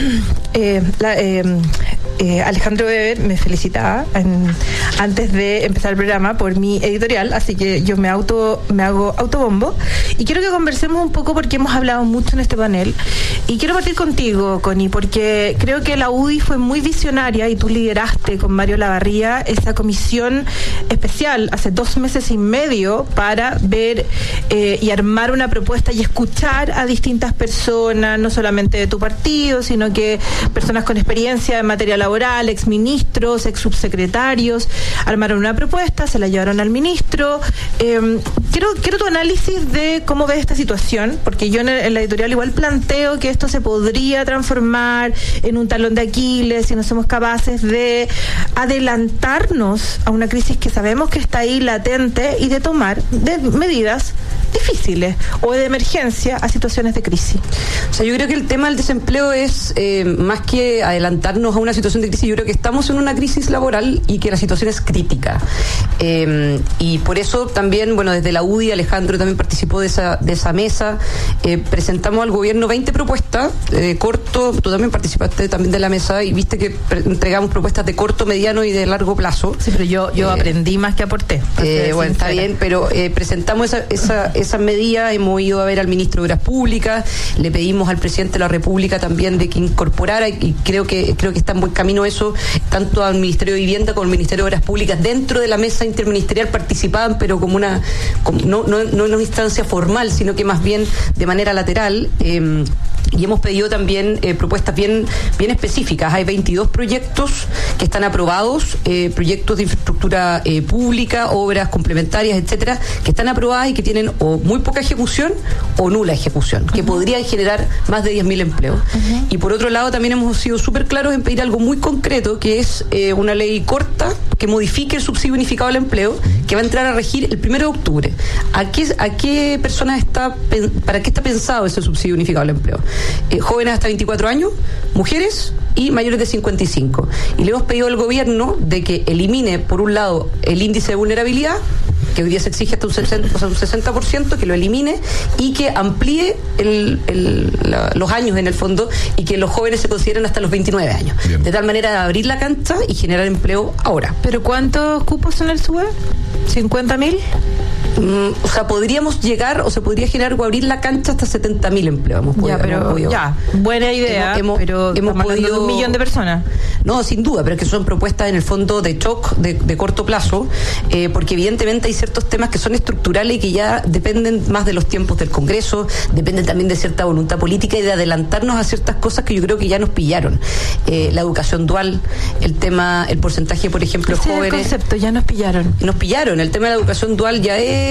S11: Alejandro Weber me felicitaba antes de empezar el programa por mi editorial, así que yo me hago autobombo y quiero que conversemos un poco porque hemos hablado mucho en este panel y quiero partir contigo, Connie, porque creo que la UDI fue muy visionaria y tú lideraste con Mario Lavarría esa comisión especial hace 2 meses y medio para ver y armar una propuesta y escuchar a distintas personas, no solamente de tu partido, sino que personas con experiencia en materia laboral, exministros, exsubsecretarios, armaron una propuesta, se la llevaron al ministro. Quiero tu análisis de cómo ves esta situación, porque yo en la editorial igual planteo que esto se podría transformar en un talón de Aquiles si no somos capaces de adelantarnos a una crisis que sabemos que está ahí latente y de tomar medidas difíciles o de emergencia a situaciones de crisis.
S16: O sea, yo creo que el tema del desempleo es más que adelantarnos a una situación de crisis, yo creo que estamos en una crisis laboral y que la situación es crítica. Y por eso también, bueno, desde la UDI, Alejandro también participó de esa mesa, presentamos al gobierno 20 propuestas, corto, tú también participaste también de la mesa y viste que entregamos propuestas de corto, mediano y de largo plazo.
S11: Sí, pero yo aprendí más que aporté.
S16: Bueno, está bien, pero presentamos esas medidas, hemos ido a ver al ministro de Obras Públicas, le pedimos al presidente de la República también de que incorporara, y creo que está en buen camino eso, tanto al Ministerio de Vivienda como al Ministerio de Obras Públicas dentro de la mesa interministerial participaban, pero no en una instancia formal, sino que más bien de manera lateral. Y hemos pedido también propuestas bien específicas. Hay 22 proyectos que están aprobados, proyectos de infraestructura pública, obras complementarias, etcétera, que están aprobadas y que tienen o muy poca ejecución o nula ejecución, que podrían generar más de 10.000 empleos. Y por otro lado también hemos sido súper claros en pedir algo muy concreto, que es una ley corta que modifique el subsidio unificado al empleo, que va a entrar a regir el 1 de octubre. ¿A qué personas para qué está pensado ese subsidio unificado al empleo? Jóvenes hasta 24 años, mujeres y mayores de 55. Y le hemos pedido al gobierno de que elimine, por un lado, el índice de vulnerabilidad, que hoy día se exige hasta un 60%, que lo elimine y que amplíe los años en el fondo y que los jóvenes se consideren hasta los 29 años. Bien. De tal manera de abrir la cancha y generar empleo ahora.
S11: ¿Pero cuántos cupos en el SUBE? ¿50.000?
S16: O sea, podríamos llegar o se podría generar o abrir la cancha hasta 70.000 empleos.
S11: Buena idea, pero hemos podido 1 millón de personas.
S16: No, sin duda, pero es que son propuestas en el fondo de shock de corto plazo, porque evidentemente hay ciertos temas que son estructurales y que ya dependen más de los tiempos del Congreso, dependen también de cierta voluntad política y de adelantarnos a ciertas cosas que yo creo que ya nos pillaron. La educación dual, el porcentaje, por ejemplo, de jóvenes.
S11: El concepto, ya nos pillaron.
S16: El tema de la educación dual ya es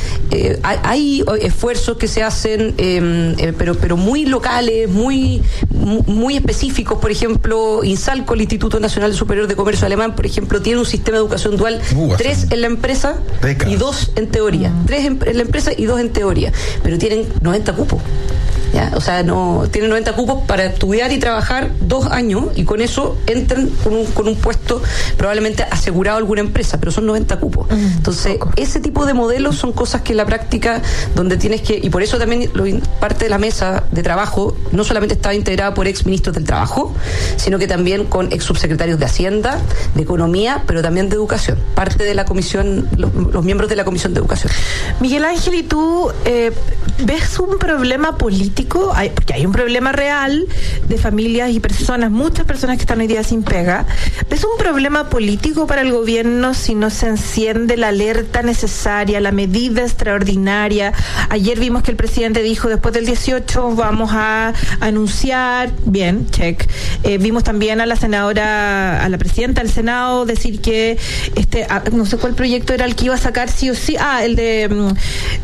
S16: hay esfuerzos que se hacen, pero muy locales, muy específicos. Por ejemplo, INSALCO, el Instituto Nacional Superior de Comercio Alemán, por ejemplo, tiene un sistema de educación dual, 3 en la empresa y 2 en teoría. 3 en la empresa y 2 en teoría, pero tienen 90 cupos. ¿Ya? O sea, no tienen 90 cupos para estudiar y trabajar 2 años y con eso entran con un puesto probablemente asegurado a alguna empresa, pero son 90 cupos. Entonces, ese tipo de modelos son cosas que en la práctica donde tienes que, y por eso también parte de la mesa de trabajo no solamente estaba integrada por ex ministros del trabajo, sino que también con ex subsecretarios de Hacienda, de Economía, pero también de Educación, parte de la comisión, los miembros de la Comisión de Educación.
S11: Miguel Ángel, ¿y tú ves un problema político político, porque hay un problema real de familias y personas, muchas personas que están hoy día sin pega. ¿Es un problema político para el gobierno si no se enciende la alerta necesaria, la medida extraordinaria? Ayer vimos que el presidente dijo, después del 18 vamos a anunciar, bien, check. Vimos también a la senadora, a la presidenta del Senado decir que no sé cuál proyecto era el que iba a sacar sí o sí, el de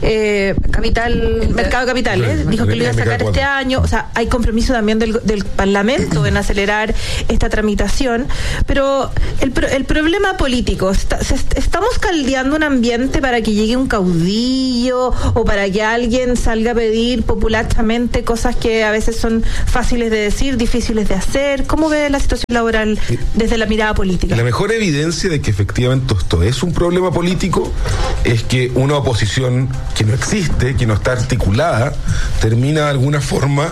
S11: mercado de capitales, dijo que lo iba a sacar este año. O sea, hay compromiso también del Parlamento en acelerar esta tramitación, pero el problema político, estamos caldeando un ambiente para que llegue un caudillo o para que alguien salga a pedir populachamente cosas que a veces son fáciles de decir, difíciles de hacer. ¿Cómo ve la situación laboral desde la mirada política?
S17: La mejor evidencia de que efectivamente esto es un problema político es que una oposición que no existe, que no está articulada, termina de alguna forma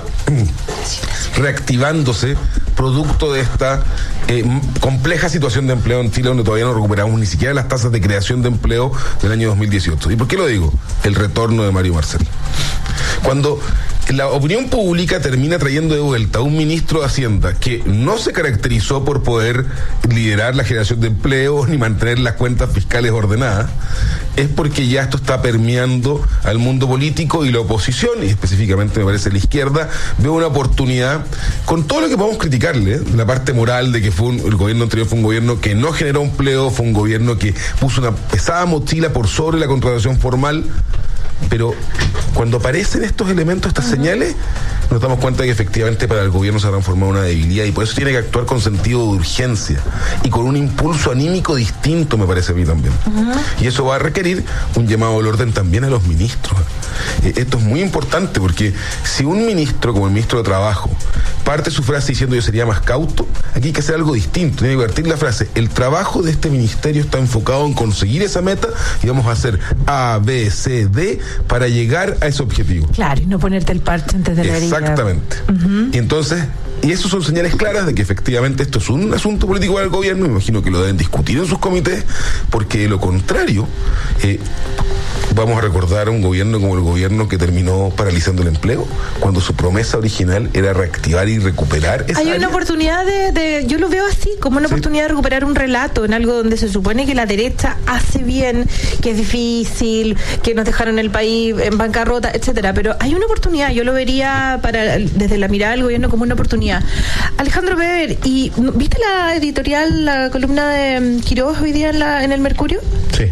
S17: reactivándose producto de esta compleja situación de empleo en Chile, donde todavía no recuperamos ni siquiera las tasas de creación de empleo del año 2018. ¿Y por qué lo digo? El retorno de Mario Marcel. Cuando la opinión pública termina trayendo de vuelta a un ministro de Hacienda que no se caracterizó por poder liderar la generación de empleo ni mantener las cuentas fiscales ordenadas, es porque ya esto está permeando al mundo político, y la oposición, y específicamente me parece la izquierda, ve una oportunidad, con todo lo que podemos criticarle, la parte moral de que el gobierno anterior fue un gobierno que no generó empleo, fue un gobierno que puso una pesada mochila por sobre la contratación formal. Pero cuando aparecen estos elementos, estas señales, nos damos cuenta de que efectivamente para el gobierno se ha transformado en una debilidad, y por eso tiene que actuar con sentido de urgencia y con un impulso anímico distinto, me parece a mí también. Y eso va a requerir un llamado al orden también a los ministros. Esto es muy importante, porque si un ministro, como el ministro de Trabajo, parte su frase diciendo yo sería más cauto, aquí hay que hacer algo distinto. Tiene que partir la frase: el trabajo de este ministerio está enfocado en conseguir esa meta y vamos a hacer A, B, C, D para llegar a ese objetivo.
S11: Claro, y no ponerte el parche antes de la herida.
S17: Exactamente. Y entonces, y eso son señales claras de que efectivamente esto es un asunto político del gobierno. Me imagino que lo deben discutir en sus comités, porque de lo contrario vamos a recordar a un gobierno como el gobierno que terminó paralizando el empleo, cuando su promesa original era reactivar y recuperar esa área.
S11: Una oportunidad yo lo veo así, como una oportunidad de recuperar un relato en algo donde se supone que la derecha hace bien, que es difícil, que nos dejaron el país en bancarrota, etcétera, pero hay una oportunidad. Yo lo vería desde la mirada del gobierno como una oportunidad. Alejandro Weber, ¿y viste la editorial, la columna de Quiroz hoy día en el Mercurio?
S15: Sí.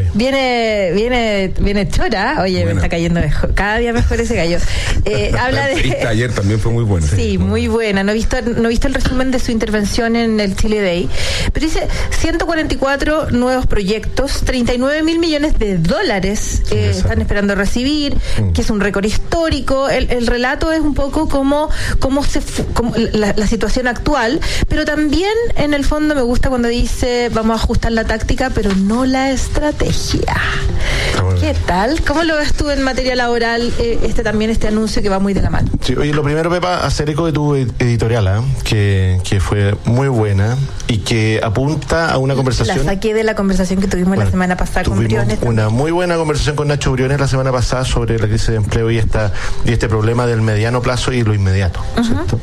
S11: Viene chora. Oye, buena. Me está cayendo mejor, cada día mejor ese gallo. Habla de...
S17: Ayer también fue muy buena.
S11: Sí, muy buena. No he visto el resumen de su intervención en el Chile Day, pero dice 144 nuevos proyectos, 39.000 millones de dólares están esperando recibir, que es un récord histórico. El relato es un poco como la situación actual, pero también en el fondo me gusta cuando dice vamos a ajustar la táctica, pero no la estrategia. ¿Qué tal? ¿Cómo lo ves tú en materia laboral este anuncio que va muy de la mano?
S15: Sí, oye, lo primero, Pepa, hacer eco de tu editorial, que fue muy buena y que apunta a una conversación.
S11: La saqué de la conversación que tuvimos la semana pasada con Briones.
S15: Una muy buena conversación con Nacho Briones la semana pasada sobre la crisis de empleo y este problema del mediano plazo y lo inmediato, ¿cierto?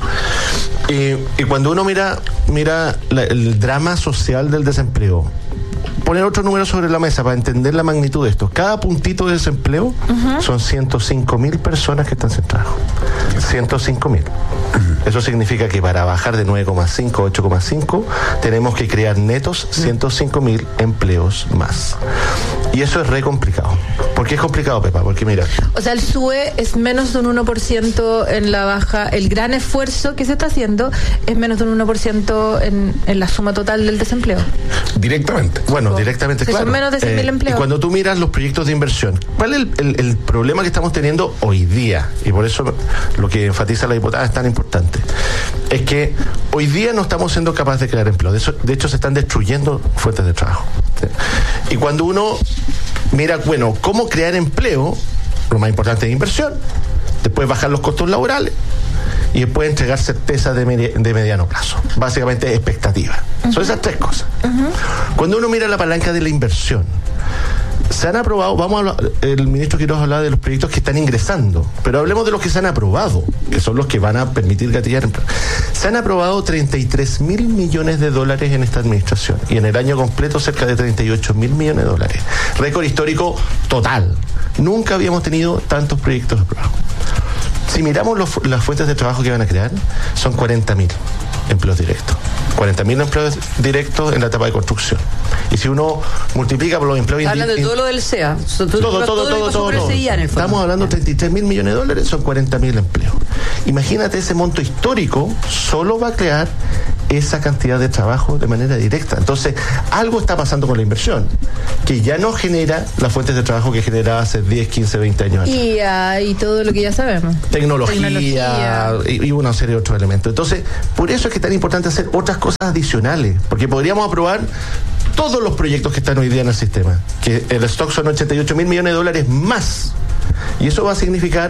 S15: Y cuando uno mira el drama social del desempleo, poner otro número sobre la mesa para entender la magnitud de esto. Cada puntito de desempleo son 105.000 personas que están sin trabajo. 105.000. Eso significa que para bajar de 9,5 a 8,5 tenemos que crear netos 105.000 empleos más. Y eso es re complicado. ¿Por qué es complicado, Pepa? Porque mira...
S11: O sea, el SUE es menos de un 1% en la baja. El gran esfuerzo que se está haciendo es menos de un 1% en la suma total del desempleo.
S17: Directamente.
S15: Bueno, directamente, claro.
S11: Son menos de 100.000 empleos.
S15: Y cuando tú miras los proyectos de inversión, ¿cuál es el problema que estamos teniendo hoy día? Y por eso lo que enfatiza la diputada es tan importante. Es que hoy día no estamos siendo capaces de crear empleo. De hecho, se están destruyendo fuentes de trabajo. Y cuando uno mira, cómo crear empleo, lo más importante es inversión, después bajar los costos laborales y después entregar certeza de mediano plazo. Básicamente expectativa. Son esas tres cosas. Cuando uno mira la palanca de la inversión, se han aprobado, el ministro Quiroz hablaba de los proyectos que están ingresando, pero hablemos de los que se han aprobado, que son los que van a permitir gatillar. Se han aprobado 33.000 millones de dólares en esta administración, y en el año completo cerca de 38.000 millones de dólares. Récord histórico total. Nunca habíamos tenido tantos proyectos aprobados. Si miramos las fuentes de trabajo que van a crear, son 40.000 empleos directos. 40.000 empleos directos en la etapa de construcción. Y si uno multiplica por los empleos
S16: hablando de todo lo del CEA.
S15: Todo. Estamos hablando de 33.000 millones de dólares, son 40.000 empleos. Imagínate, ese monto histórico solo va a crear esa cantidad de trabajo de manera directa. Entonces, algo está pasando con la inversión, que ya no genera las fuentes de trabajo que generaba hace 10, 15, 20 años atrás.
S11: Y todo lo que ya sabemos.
S15: Tecnología. Y una serie de otros elementos. Entonces, por eso es que es tan importante hacer otras cosas adicionales, porque podríamos aprobar todos los proyectos que están hoy día en el sistema, que el stock son 88.000 millones de dólares más, y eso va a significar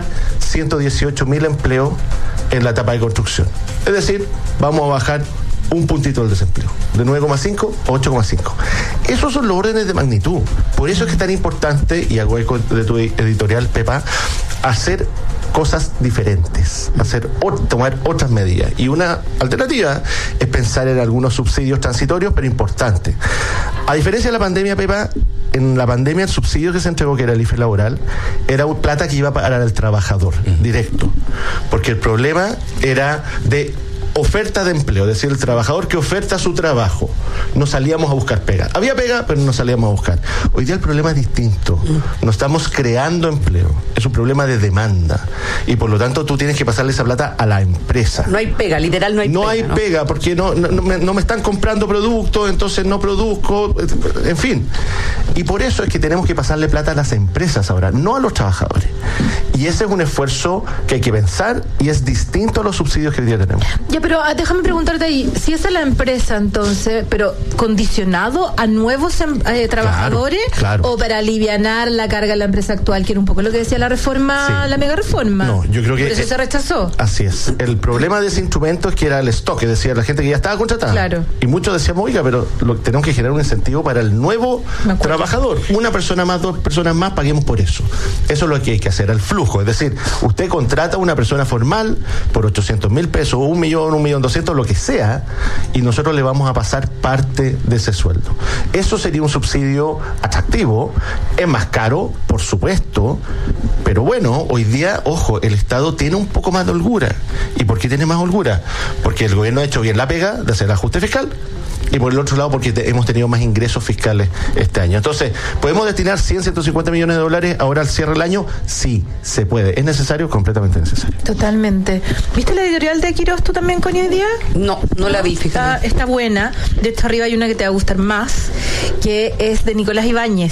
S15: 118.000 empleos en la etapa de construcción. Es decir, vamos a bajar un puntito del desempleo, de 9,5 a 8,5. Esos son los órdenes de magnitud. Por eso es que es tan importante, y hago eco de tu editorial, Pepa, hacer cosas diferentes, tomar otras medidas. Y una alternativa es pensar en algunos subsidios transitorios, pero importantes. A diferencia de la pandemia, Pepa, en la pandemia el subsidio que se entregó, que era el IFE laboral, era plata que iba para el trabajador, directo. Porque el problema era de oferta de empleo, es decir, el trabajador que oferta su trabajo. No salíamos a buscar pega. Había pega, pero no salíamos a buscar. Hoy día el problema es distinto. No estamos creando empleo. Es un problema de demanda. Y por lo tanto tú tienes que pasarle esa plata a la empresa.
S16: No hay pega, literal no hay pega.
S15: No hay pega, porque no me están comprando productos, entonces no produzco, en fin. Y por eso es que tenemos que pasarle plata a las empresas ahora, no a los trabajadores. Y ese es un esfuerzo que hay que pensar, y es distinto a los subsidios que hoy día tenemos.
S11: Ya, pero déjame preguntarte ahí, si esa es la empresa entonces, pero condicionado a nuevos trabajadores,
S15: claro.
S11: O para alivianar la carga de la empresa actual, que era un poco lo que decía la reforma, sí. La mega reforma.
S15: No, yo creo que
S11: por eso se rechazó.
S15: Así es. El problema de ese instrumento es que era el stock, es decir, la gente que ya estaba contratada.
S11: Claro.
S15: Y muchos decíamos, oiga, pero tenemos que generar un incentivo para el nuevo trabajador. Una persona más, 2 personas más, paguemos por eso. Eso es lo que hay que hacer, el flujo. Es decir, usted contrata a una persona formal por 800.000 pesos, o 1.200.000, lo que sea, y nosotros le vamos a pasar parte de ese sueldo. Eso sería un subsidio atractivo. Es más caro, por supuesto, pero bueno, hoy día, ojo, el Estado tiene un poco más de holgura. ¿Y por qué tiene más holgura? Porque el gobierno ha hecho bien la pega de hacer ajuste fiscal, y por el otro lado porque hemos tenido más ingresos fiscales este año. Entonces, ¿podemos destinar 150 millones de dólares ahora al cierre del año? Sí, se puede. ¿Es necesario? Completamente necesario.
S11: Totalmente. ¿Viste la editorial de Quiroz tú también, Connie, hoy día?
S16: No la vi, fíjate.
S11: Está buena. De hecho, arriba hay una que te va a gustar más, que es de Nicolás Ibáñez.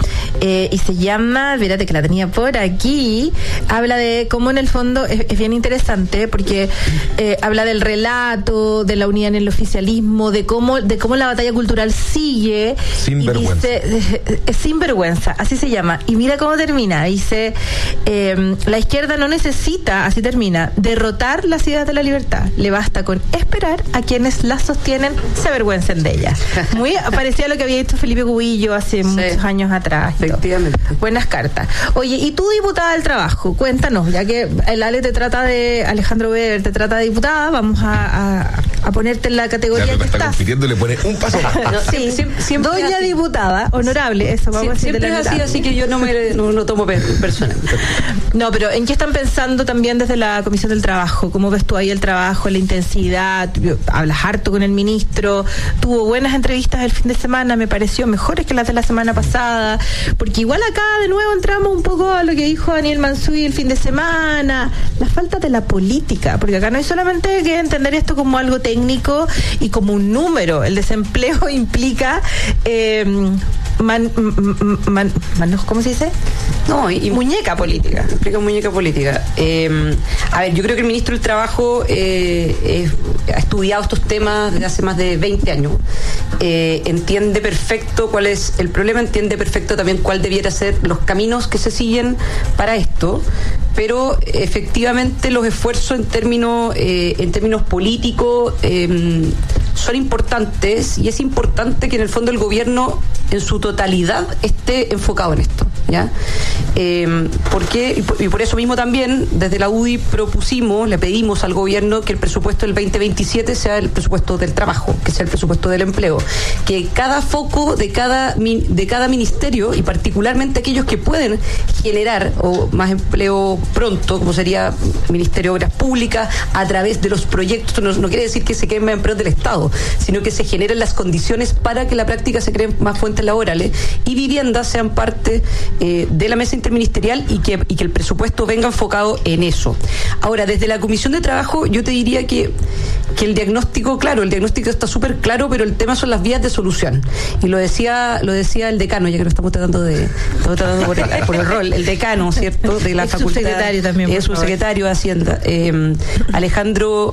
S11: Y se llama, fíjate que la tenía por aquí, habla de cómo en el fondo es bien interesante, porque habla del relato, de la unidad en el oficialismo, de cómo la batalla cultural sigue.
S17: Sin vergüenza.
S11: Sin vergüenza, así se llama. Y mira cómo termina, dice, la izquierda no necesita, así termina, derrotar las ideas de la libertad, le basta con esperar a quienes las sostienen se avergüencen de ellas. Muy parecía a lo que había dicho Felipe Cubillo hace muchos años atrás.
S16: Efectivamente.
S11: Buenas cartas. Oye, y tú, diputada del trabajo, cuéntanos, ya que el Ale te trata de, Alejandro Weber te trata de diputada, vamos a ponerte en la categoría
S17: ya,
S11: que
S17: está
S11: estás.
S17: Compitiendo, le pone un paso más.
S11: No, sí, siempre doña diputada, honorable, eso vamos a decir.
S16: Siempre es así que yo no tomo personal.
S11: No, pero ¿en qué están pensando también desde la Comisión del Trabajo? ¿Cómo ves tú ahí el trabajo, la intensidad? Hablas harto con el ministro, tuvo buenas entrevistas el fin de semana, me pareció mejores que las de la semana pasada, porque igual acá de nuevo entramos un poco a lo que dijo Daniel Mansuy el fin de semana, la falta de la política, porque acá no hay solamente que entender esto como algo técnico y como un número. El desempleo implica ¿cómo se dice?
S16: No, y
S11: muñeca política.
S16: Implica muñeca política. A ver, yo creo que el ministro del Trabajo ha estudiado estos temas desde hace más de 20 años. Entiende perfecto cuál es el problema, entiende perfecto también cuál debiera ser los caminos que se siguen para esto, pero efectivamente los esfuerzos en términos políticos son importantes y es importante que en el fondo el gobierno en su totalidad esté enfocado en esto, ¿ya? Porque, y por eso mismo también desde la UDI le pedimos al gobierno que el presupuesto del 2027 sea el presupuesto del trabajo, que sea el presupuesto del empleo, que cada foco de cada ministerio, y particularmente aquellos que pueden generar más empleo pronto, como sería Ministerio de Obras Públicas, a través de los proyectos, no quiere decir que se creen más empleos del Estado, sino que se generen las condiciones para que en la práctica se creen más fuentes laborales, y viviendas sean parte de la mesa interministerial y que el presupuesto venga enfocado en eso. Ahora, desde la Comisión de Trabajo, yo te diría que el diagnóstico, claro, el diagnóstico está súper claro, pero el tema son las vías de solución. Y lo decía el decano, ya que lo estamos tratando por el rol, el decano, ¿cierto?, de la facultad.
S8: Subsecretario también.
S16: Es subsecretario de Hacienda, Alejandro,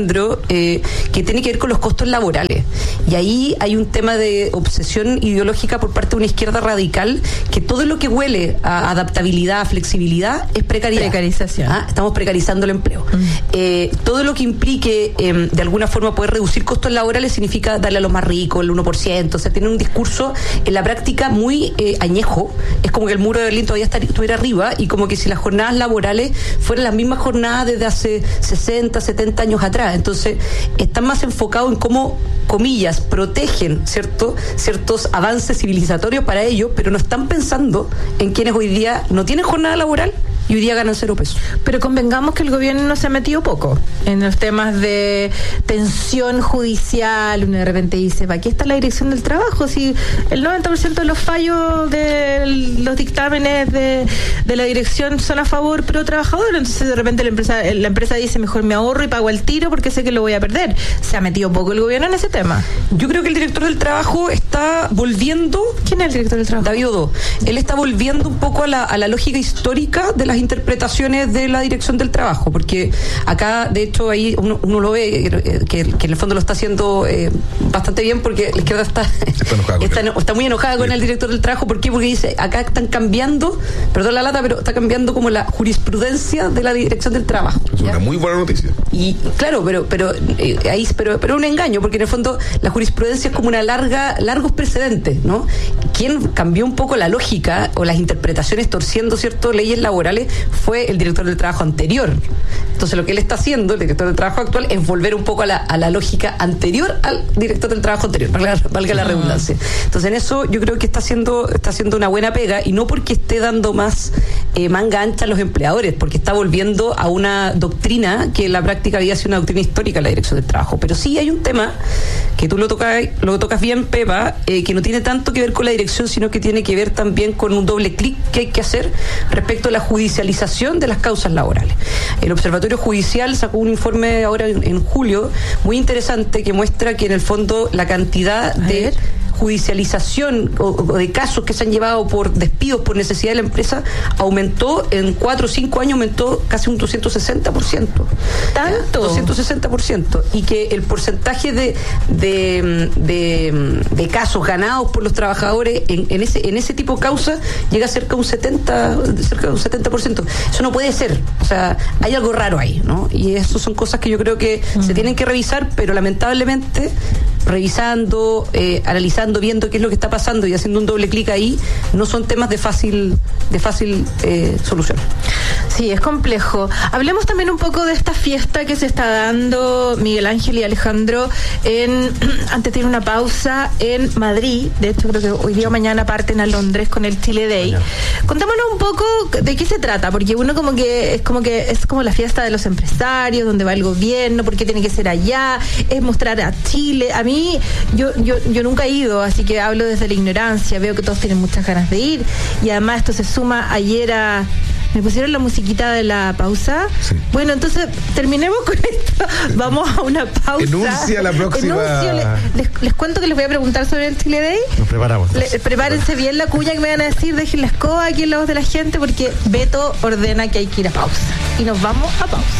S16: que tiene que ver con los costos laborales. Y ahí hay un tema de obsesión ideológica por parte de una izquierda radical, que todo lo que huele a adaptabilidad, a flexibilidad, es precariedad.
S8: Precarización.
S16: Estamos precarizando el empleo. Todo lo que implique de alguna forma poder reducir costos laborales significa darle a los más ricos el 1%. O sea, tiene un discurso en la práctica muy añejo. Es como que el muro de Berlín todavía estuviera arriba, y como que si las jornadas laborales fueran las mismas jornadas desde hace 60, 70 años atrás. Entonces, están más enfocados en cómo, comillas, protegen ciertos avances civilizatorios para ellos, pero no están pensando en quienes hoy día no tienen jornada laboral y hoy día ganan 0 pesos.
S8: Pero convengamos que el gobierno no se ha metido poco en los temas de tensión judicial. Uno de repente dice, aquí está la Dirección del Trabajo, si el 90% de los fallos de los dictámenes de la dirección son a favor pro trabajador, entonces de repente la empresa dice, mejor me ahorro y pago el tiro porque sé que lo voy a perder. ¿Se ha metido poco el gobierno en ese tema?
S16: Yo creo que el director del Trabajo está volviendo...
S8: ¿Quién es el director del Trabajo?
S16: David Odó. Él está volviendo un poco a la lógica histórica de las interpretaciones de la Dirección del Trabajo, porque acá, de hecho, ahí uno lo ve, que en el fondo lo está haciendo bastante bien, porque la izquierda está muy enojada con el director del Trabajo. ¿Por qué? Porque dice, acá están cambiando, perdón la lata, pero está cambiando como la jurisprudencia de la Dirección del Trabajo.
S17: Es una muy buena noticia.
S16: Y claro, pero un engaño, porque en el fondo la jurisprudencia es como largos precedentes, ¿no? Quien cambió un poco la lógica o las interpretaciones torciendo ciertas leyes laborales fue el director del Trabajo anterior. Entonces lo que él está haciendo, el director del Trabajo actual, es volver un poco a la lógica anterior al director del Trabajo anterior, valga la redundancia. Entonces en eso yo creo que está haciendo una buena pega, y no porque esté dando más manga ancha a los empleadores, porque está volviendo a una doctrina que en la práctica había sido una doctrina histórica, la Dirección del Trabajo. Pero sí hay un tema que tú lo tocas bien, Pepa, que no tiene tanto que ver con la dirección, sino que tiene que ver también con un doble clic que hay que hacer respecto a la judicialización de las causas laborales. El Observatorio Judicial sacó un informe ahora en julio muy interesante, que muestra que en el fondo la cantidad de judicialización o de casos que se han llevado por despidos por necesidad de la empresa aumentó en 4 o 5 años, aumentó casi un 260%.
S8: ¿Tanto?
S16: 260%. Y que el porcentaje de casos ganados por los trabajadores en ese tipo de causas llega a cerca de un 70%. Eso no puede ser. O sea, hay algo raro ahí, ¿no? Y eso son cosas que yo creo que se tienen que revisar, pero lamentablemente revisando, analizando, viendo qué es lo que está pasando y haciendo un doble clic ahí, no son temas de fácil solución.
S8: Sí, es complejo. Hablemos también un poco de esta fiesta que se está dando Miguel Ángel y Alejandro antes de ir una pausa en Madrid. De hecho, creo que hoy día o mañana parten a Londres con el Chile Day. Contámonos un poco de qué se trata, porque uno es como la fiesta de los empresarios, donde va el gobierno, porque tiene que ser allá, es mostrar a Chile. A mí, yo nunca he ido, así que hablo desde la ignorancia, veo que todos tienen muchas ganas de ir, y además esto se suma ayer a... ¿Me pusieron la musiquita de la pausa? Sí. Bueno, entonces terminemos con esto. Vamos a una pausa.
S17: Enuncia la próxima.
S8: Les cuento que les voy a preguntar sobre el Chile Day.
S15: Nos preparamos.
S8: Prepárense bien la cuña que me van a decir. Dejen la escoba aquí en la voz de la gente, porque Beto ordena que hay que ir a pausa. Y nos vamos a pausa.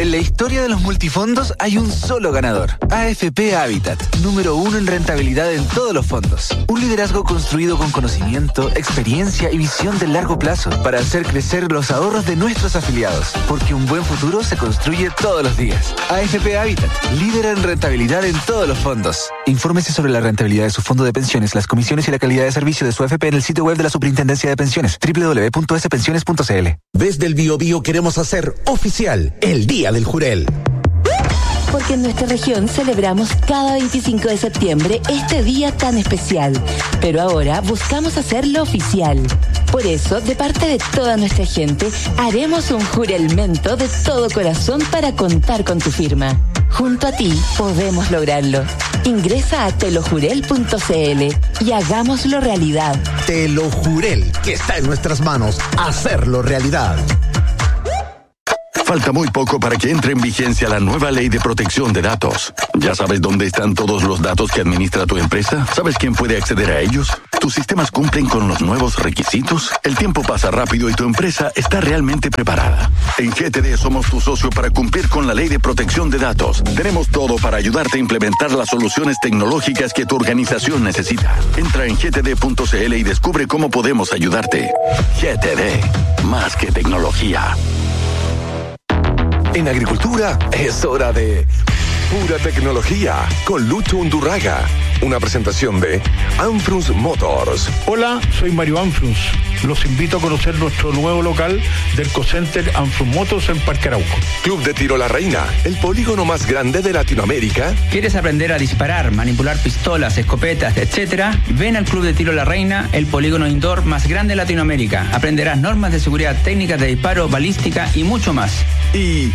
S18: En la historia de los multifondos hay un solo ganador. AFP Habitat, número 1 en rentabilidad en todos los fondos. Un liderazgo construido con conocimiento, experiencia y visión de largo plazo para hacer crecer los ahorros de nuestros afiliados. Porque un buen futuro se construye todos los días. AFP Habitat, líder en rentabilidad en todos los fondos. Infórmese sobre la rentabilidad de su fondo de pensiones, las comisiones y la calidad de servicio de su AFP en el sitio web de la Superintendencia de Pensiones, www.spensiones.cl.
S7: Desde el Biobío queremos hacer oficial el Día del Jurel.
S9: Porque en nuestra región celebramos cada 25 de septiembre este día tan especial. Pero ahora buscamos hacerlo oficial. Por eso, de parte de toda nuestra gente, haremos un juramento de todo corazón para contar con tu firma. Junto a ti podemos lograrlo. Ingresa a telojurel.cl y hagámoslo realidad.
S7: Telojurel, que está en nuestras manos, hacerlo realidad.
S19: Falta muy poco para que entre en vigencia la nueva ley de protección de datos. ¿Ya sabes dónde están todos los datos que administra tu empresa? ¿Sabes quién puede acceder a ellos? ¿Tus sistemas cumplen con los nuevos requisitos? El tiempo pasa rápido y tu empresa está realmente preparada. En GTD somos tu socio para cumplir con la ley de protección de datos. Tenemos todo para ayudarte a implementar las soluciones tecnológicas que tu organización necesita. Entra en gtd.cl y descubre cómo podemos ayudarte. GTD, más que tecnología.
S3: En agricultura es hora de pura tecnología con Lucho Undurraga. Una presentación de Anfrus Motors.
S20: Hola, soy Mario Anfrus. Los invito a conocer nuestro nuevo local del Ecocenter Anfrus Motors en Parque Arauco.
S3: Club de Tiro La Reina, el polígono más grande de Latinoamérica.
S21: ¿Quieres aprender a disparar, manipular pistolas, escopetas, etcétera? Ven al Club de Tiro La Reina, el polígono indoor más grande de Latinoamérica. Aprenderás normas de seguridad, técnicas de disparo, balística y mucho más.
S3: Y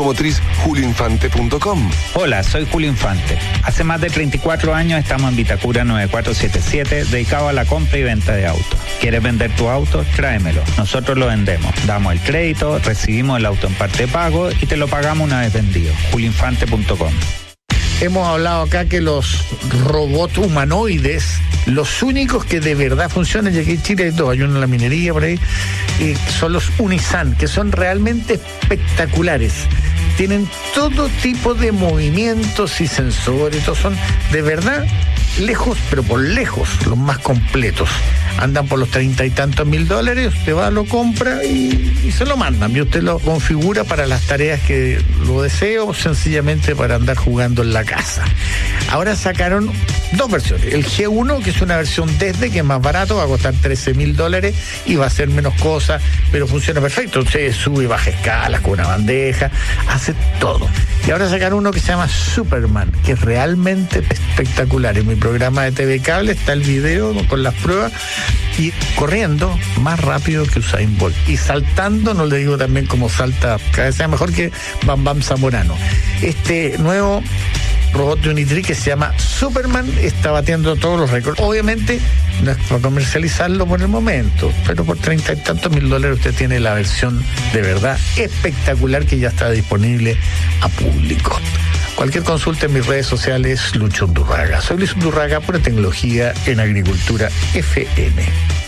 S3: automotrizjulioinfante.com.
S22: Hola, soy Julio Infante. Hace más de 34 años estamos en Vitacura 9477, dedicado a la compra y venta de autos. ¿Quieres vender tu auto? Tráemelo. Nosotros lo vendemos. Damos el crédito, recibimos el auto en parte de pago y te lo pagamos una vez vendido. julioinfante.com.
S23: Hemos hablado acá que los robots humanoides, los únicos que de verdad funcionan, y aquí en Chile hay dos, hay uno en la minería por ahí, son los Unisan, que son realmente espectaculares. Tienen todo tipo de movimientos y sensores, son de verdad lejos, pero por lejos, los más completos. Andan por los 30 y tantos mil dólares, usted va, lo compra y se lo mandan. Y usted lo configura para las tareas que lo desee o sencillamente para andar jugando en la casa. Ahora sacaron dos versiones. El G1, que es una versión desde, que es más barato, va a costar 13 mil dólares y va a hacer menos cosas, pero funciona perfecto. Usted sube y baja escalas con una bandeja, hace todo. Y ahora sacaron uno que se llama Superman, que es realmente espectacular. En mi programa de TV Cable está el video con las pruebas, y corriendo más rápido que Usain Bolt y saltando, no le digo también como salta, cada vez sea mejor que Bam Bam Zamorano. Este nuevo robot de Unitree que se llama Superman está batiendo todos los récords. Obviamente no es para comercializarlo por el momento, pero por 30 y tantos mil dólares usted tiene la versión de verdad espectacular que ya está disponible a público. Cualquier consulta en mis redes sociales, Lucho Undurraga. Soy Luis Undurraga, pura tecnología en agricultura FM.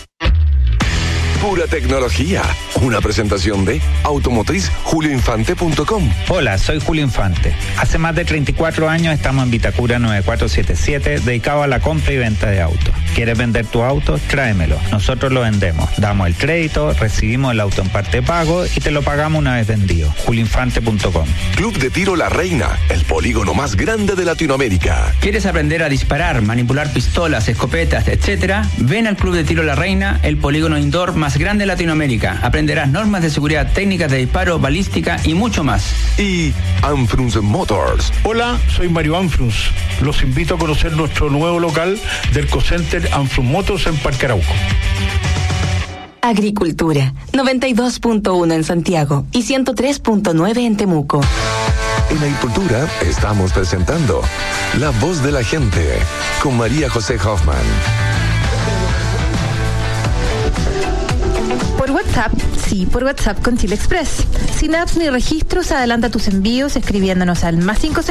S3: Pura tecnología. Una presentación de automotrizjulioinfante.com.
S22: Hola, soy Julio Infante. Hace más de 34 años estamos en Vitacura 9477, dedicado a la compra y venta de autos. ¿Quieres vender tu auto? Tráemelo. Nosotros lo vendemos. Damos el crédito, recibimos el auto en parte de pago y te lo pagamos una vez vendido. julioinfante.com.
S3: Club de Tiro La Reina, el polígono más grande de Latinoamérica.
S21: ¿Quieres aprender a disparar, manipular pistolas, escopetas, etcétera? Ven al Club de Tiro La Reina, el polígono indoor más grande de Latinoamérica. Aprenderás normas de seguridad, técnicas de disparo, balística y mucho más.
S3: Y Anfrus Motors.
S20: Hola, soy Mario Anfrus. Los invito a conocer nuestro nuevo local del Ecocenter Anfrus Motors en Parque Arauco.
S9: Agricultura, 92.1 en Santiago y 103.9 en Temuco.
S3: En Agricultura estamos presentando La Voz de la Gente con María José Hoffman.
S11: Por WhatsApp WhatsApp, sí, por WhatsApp con Chile Express. Sin apps ni registros, adelanta tus envíos escribiéndonos al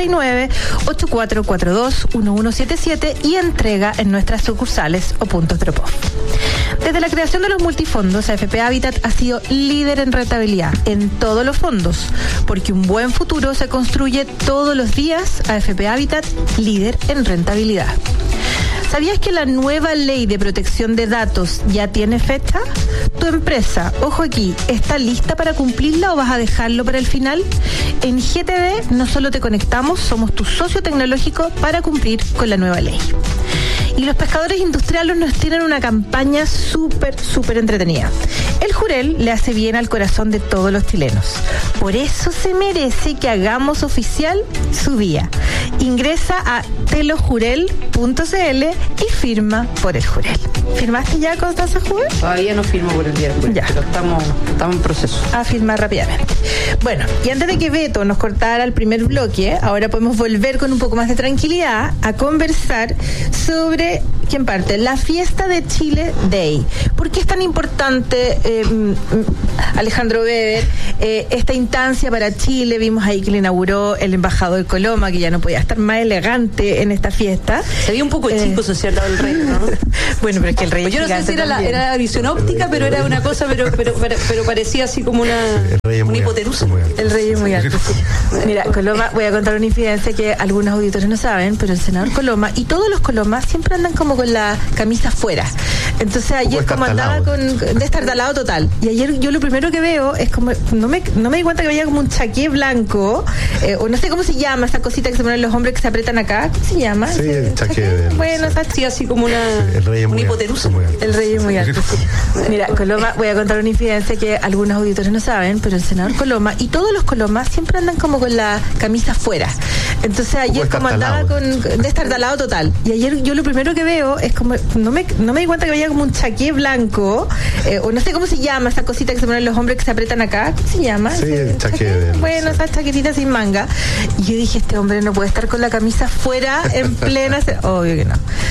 S11: +569-8442-1177 y entrega en nuestras sucursales o puntos drop-off. Desde la creación de los multifondos, AFP Habitat ha sido líder en rentabilidad en todos los fondos, porque un buen futuro se construye todos los días. AFP Habitat, líder en rentabilidad. ¿Sabías que la nueva ley de protección de datos ya tiene fecha? ¿Tu empresa, ojo aquí, está lista para cumplirla o vas a dejarlo para el final? En GTD no solo te conectamos, somos tu socio tecnológico para cumplir con la nueva ley. Y los pescadores industriales nos tienen una campaña súper entretenida. El Jurel le hace bien al corazón de todos los chilenos. Por eso se merece que hagamos oficial su día. Ingresa a telojurel.cl y firma por el Jurel. ¿Firmaste ya, Constanza Jurel?
S16: Todavía no firmo por el día del Jurel,
S11: ya,
S16: pero estamos en proceso.
S11: A firmar rápidamente. Bueno, y antes de que Beto nos cortara el primer bloque, ahora podemos volver con un poco más de tranquilidad a conversar sobre, ¿quién parte? La fiesta de Chile Day. ¿Por qué es tan importante, Alejandro Weber, esta instancia para Chile? Vimos ahí que le inauguró el embajador Coloma, que ya no podía estar más elegante en esta fiesta.
S16: Se veía un poco chico sociedad del rey, ¿no?
S11: Bueno, pero es que el rey,
S16: yo no sé si era la visión óptica, pero era una cosa, pero parecía así como una hipotenusa.
S11: El rey es muy alto, sí. Mira, Coloma, voy a contar una infidencia que algunos auditores no saben, pero el senador Coloma y todos los Colomas siempre andan como con la camisa afuera. Entonces ayer como andaba con destartalado total. Y ayer yo lo primero que veo es como, no me di cuenta que veía como un chaqué blanco, o no sé cómo se llama, esa cosita que se ponen los hombres que se apretan acá, ¿cómo se llama?
S15: Sí, el chaqué.
S11: Bueno,
S16: sí, así como una hipotenusa.
S11: El rey es muy alto, sí. Mira, Coloma, voy a contar una infidencia que algunos auditores no saben, pero el senador Coloma y todos los Colomas siempre andan como con la camisa afuera. Entonces ayer como andaba con destartalado total. Y ayer yo lo primero que veo es como, no me di cuenta que veía como un chaqué blanco, o no sé cómo se llama, esa cosita que se ponen los hombres que se apretan acá, ¿cómo se llama?
S15: Sí, el chaqué.
S11: Bueno, esa chaquetita sin manga. Y yo dije, este hombre no puede estar con la camisa fuera en plena... Obvio que no.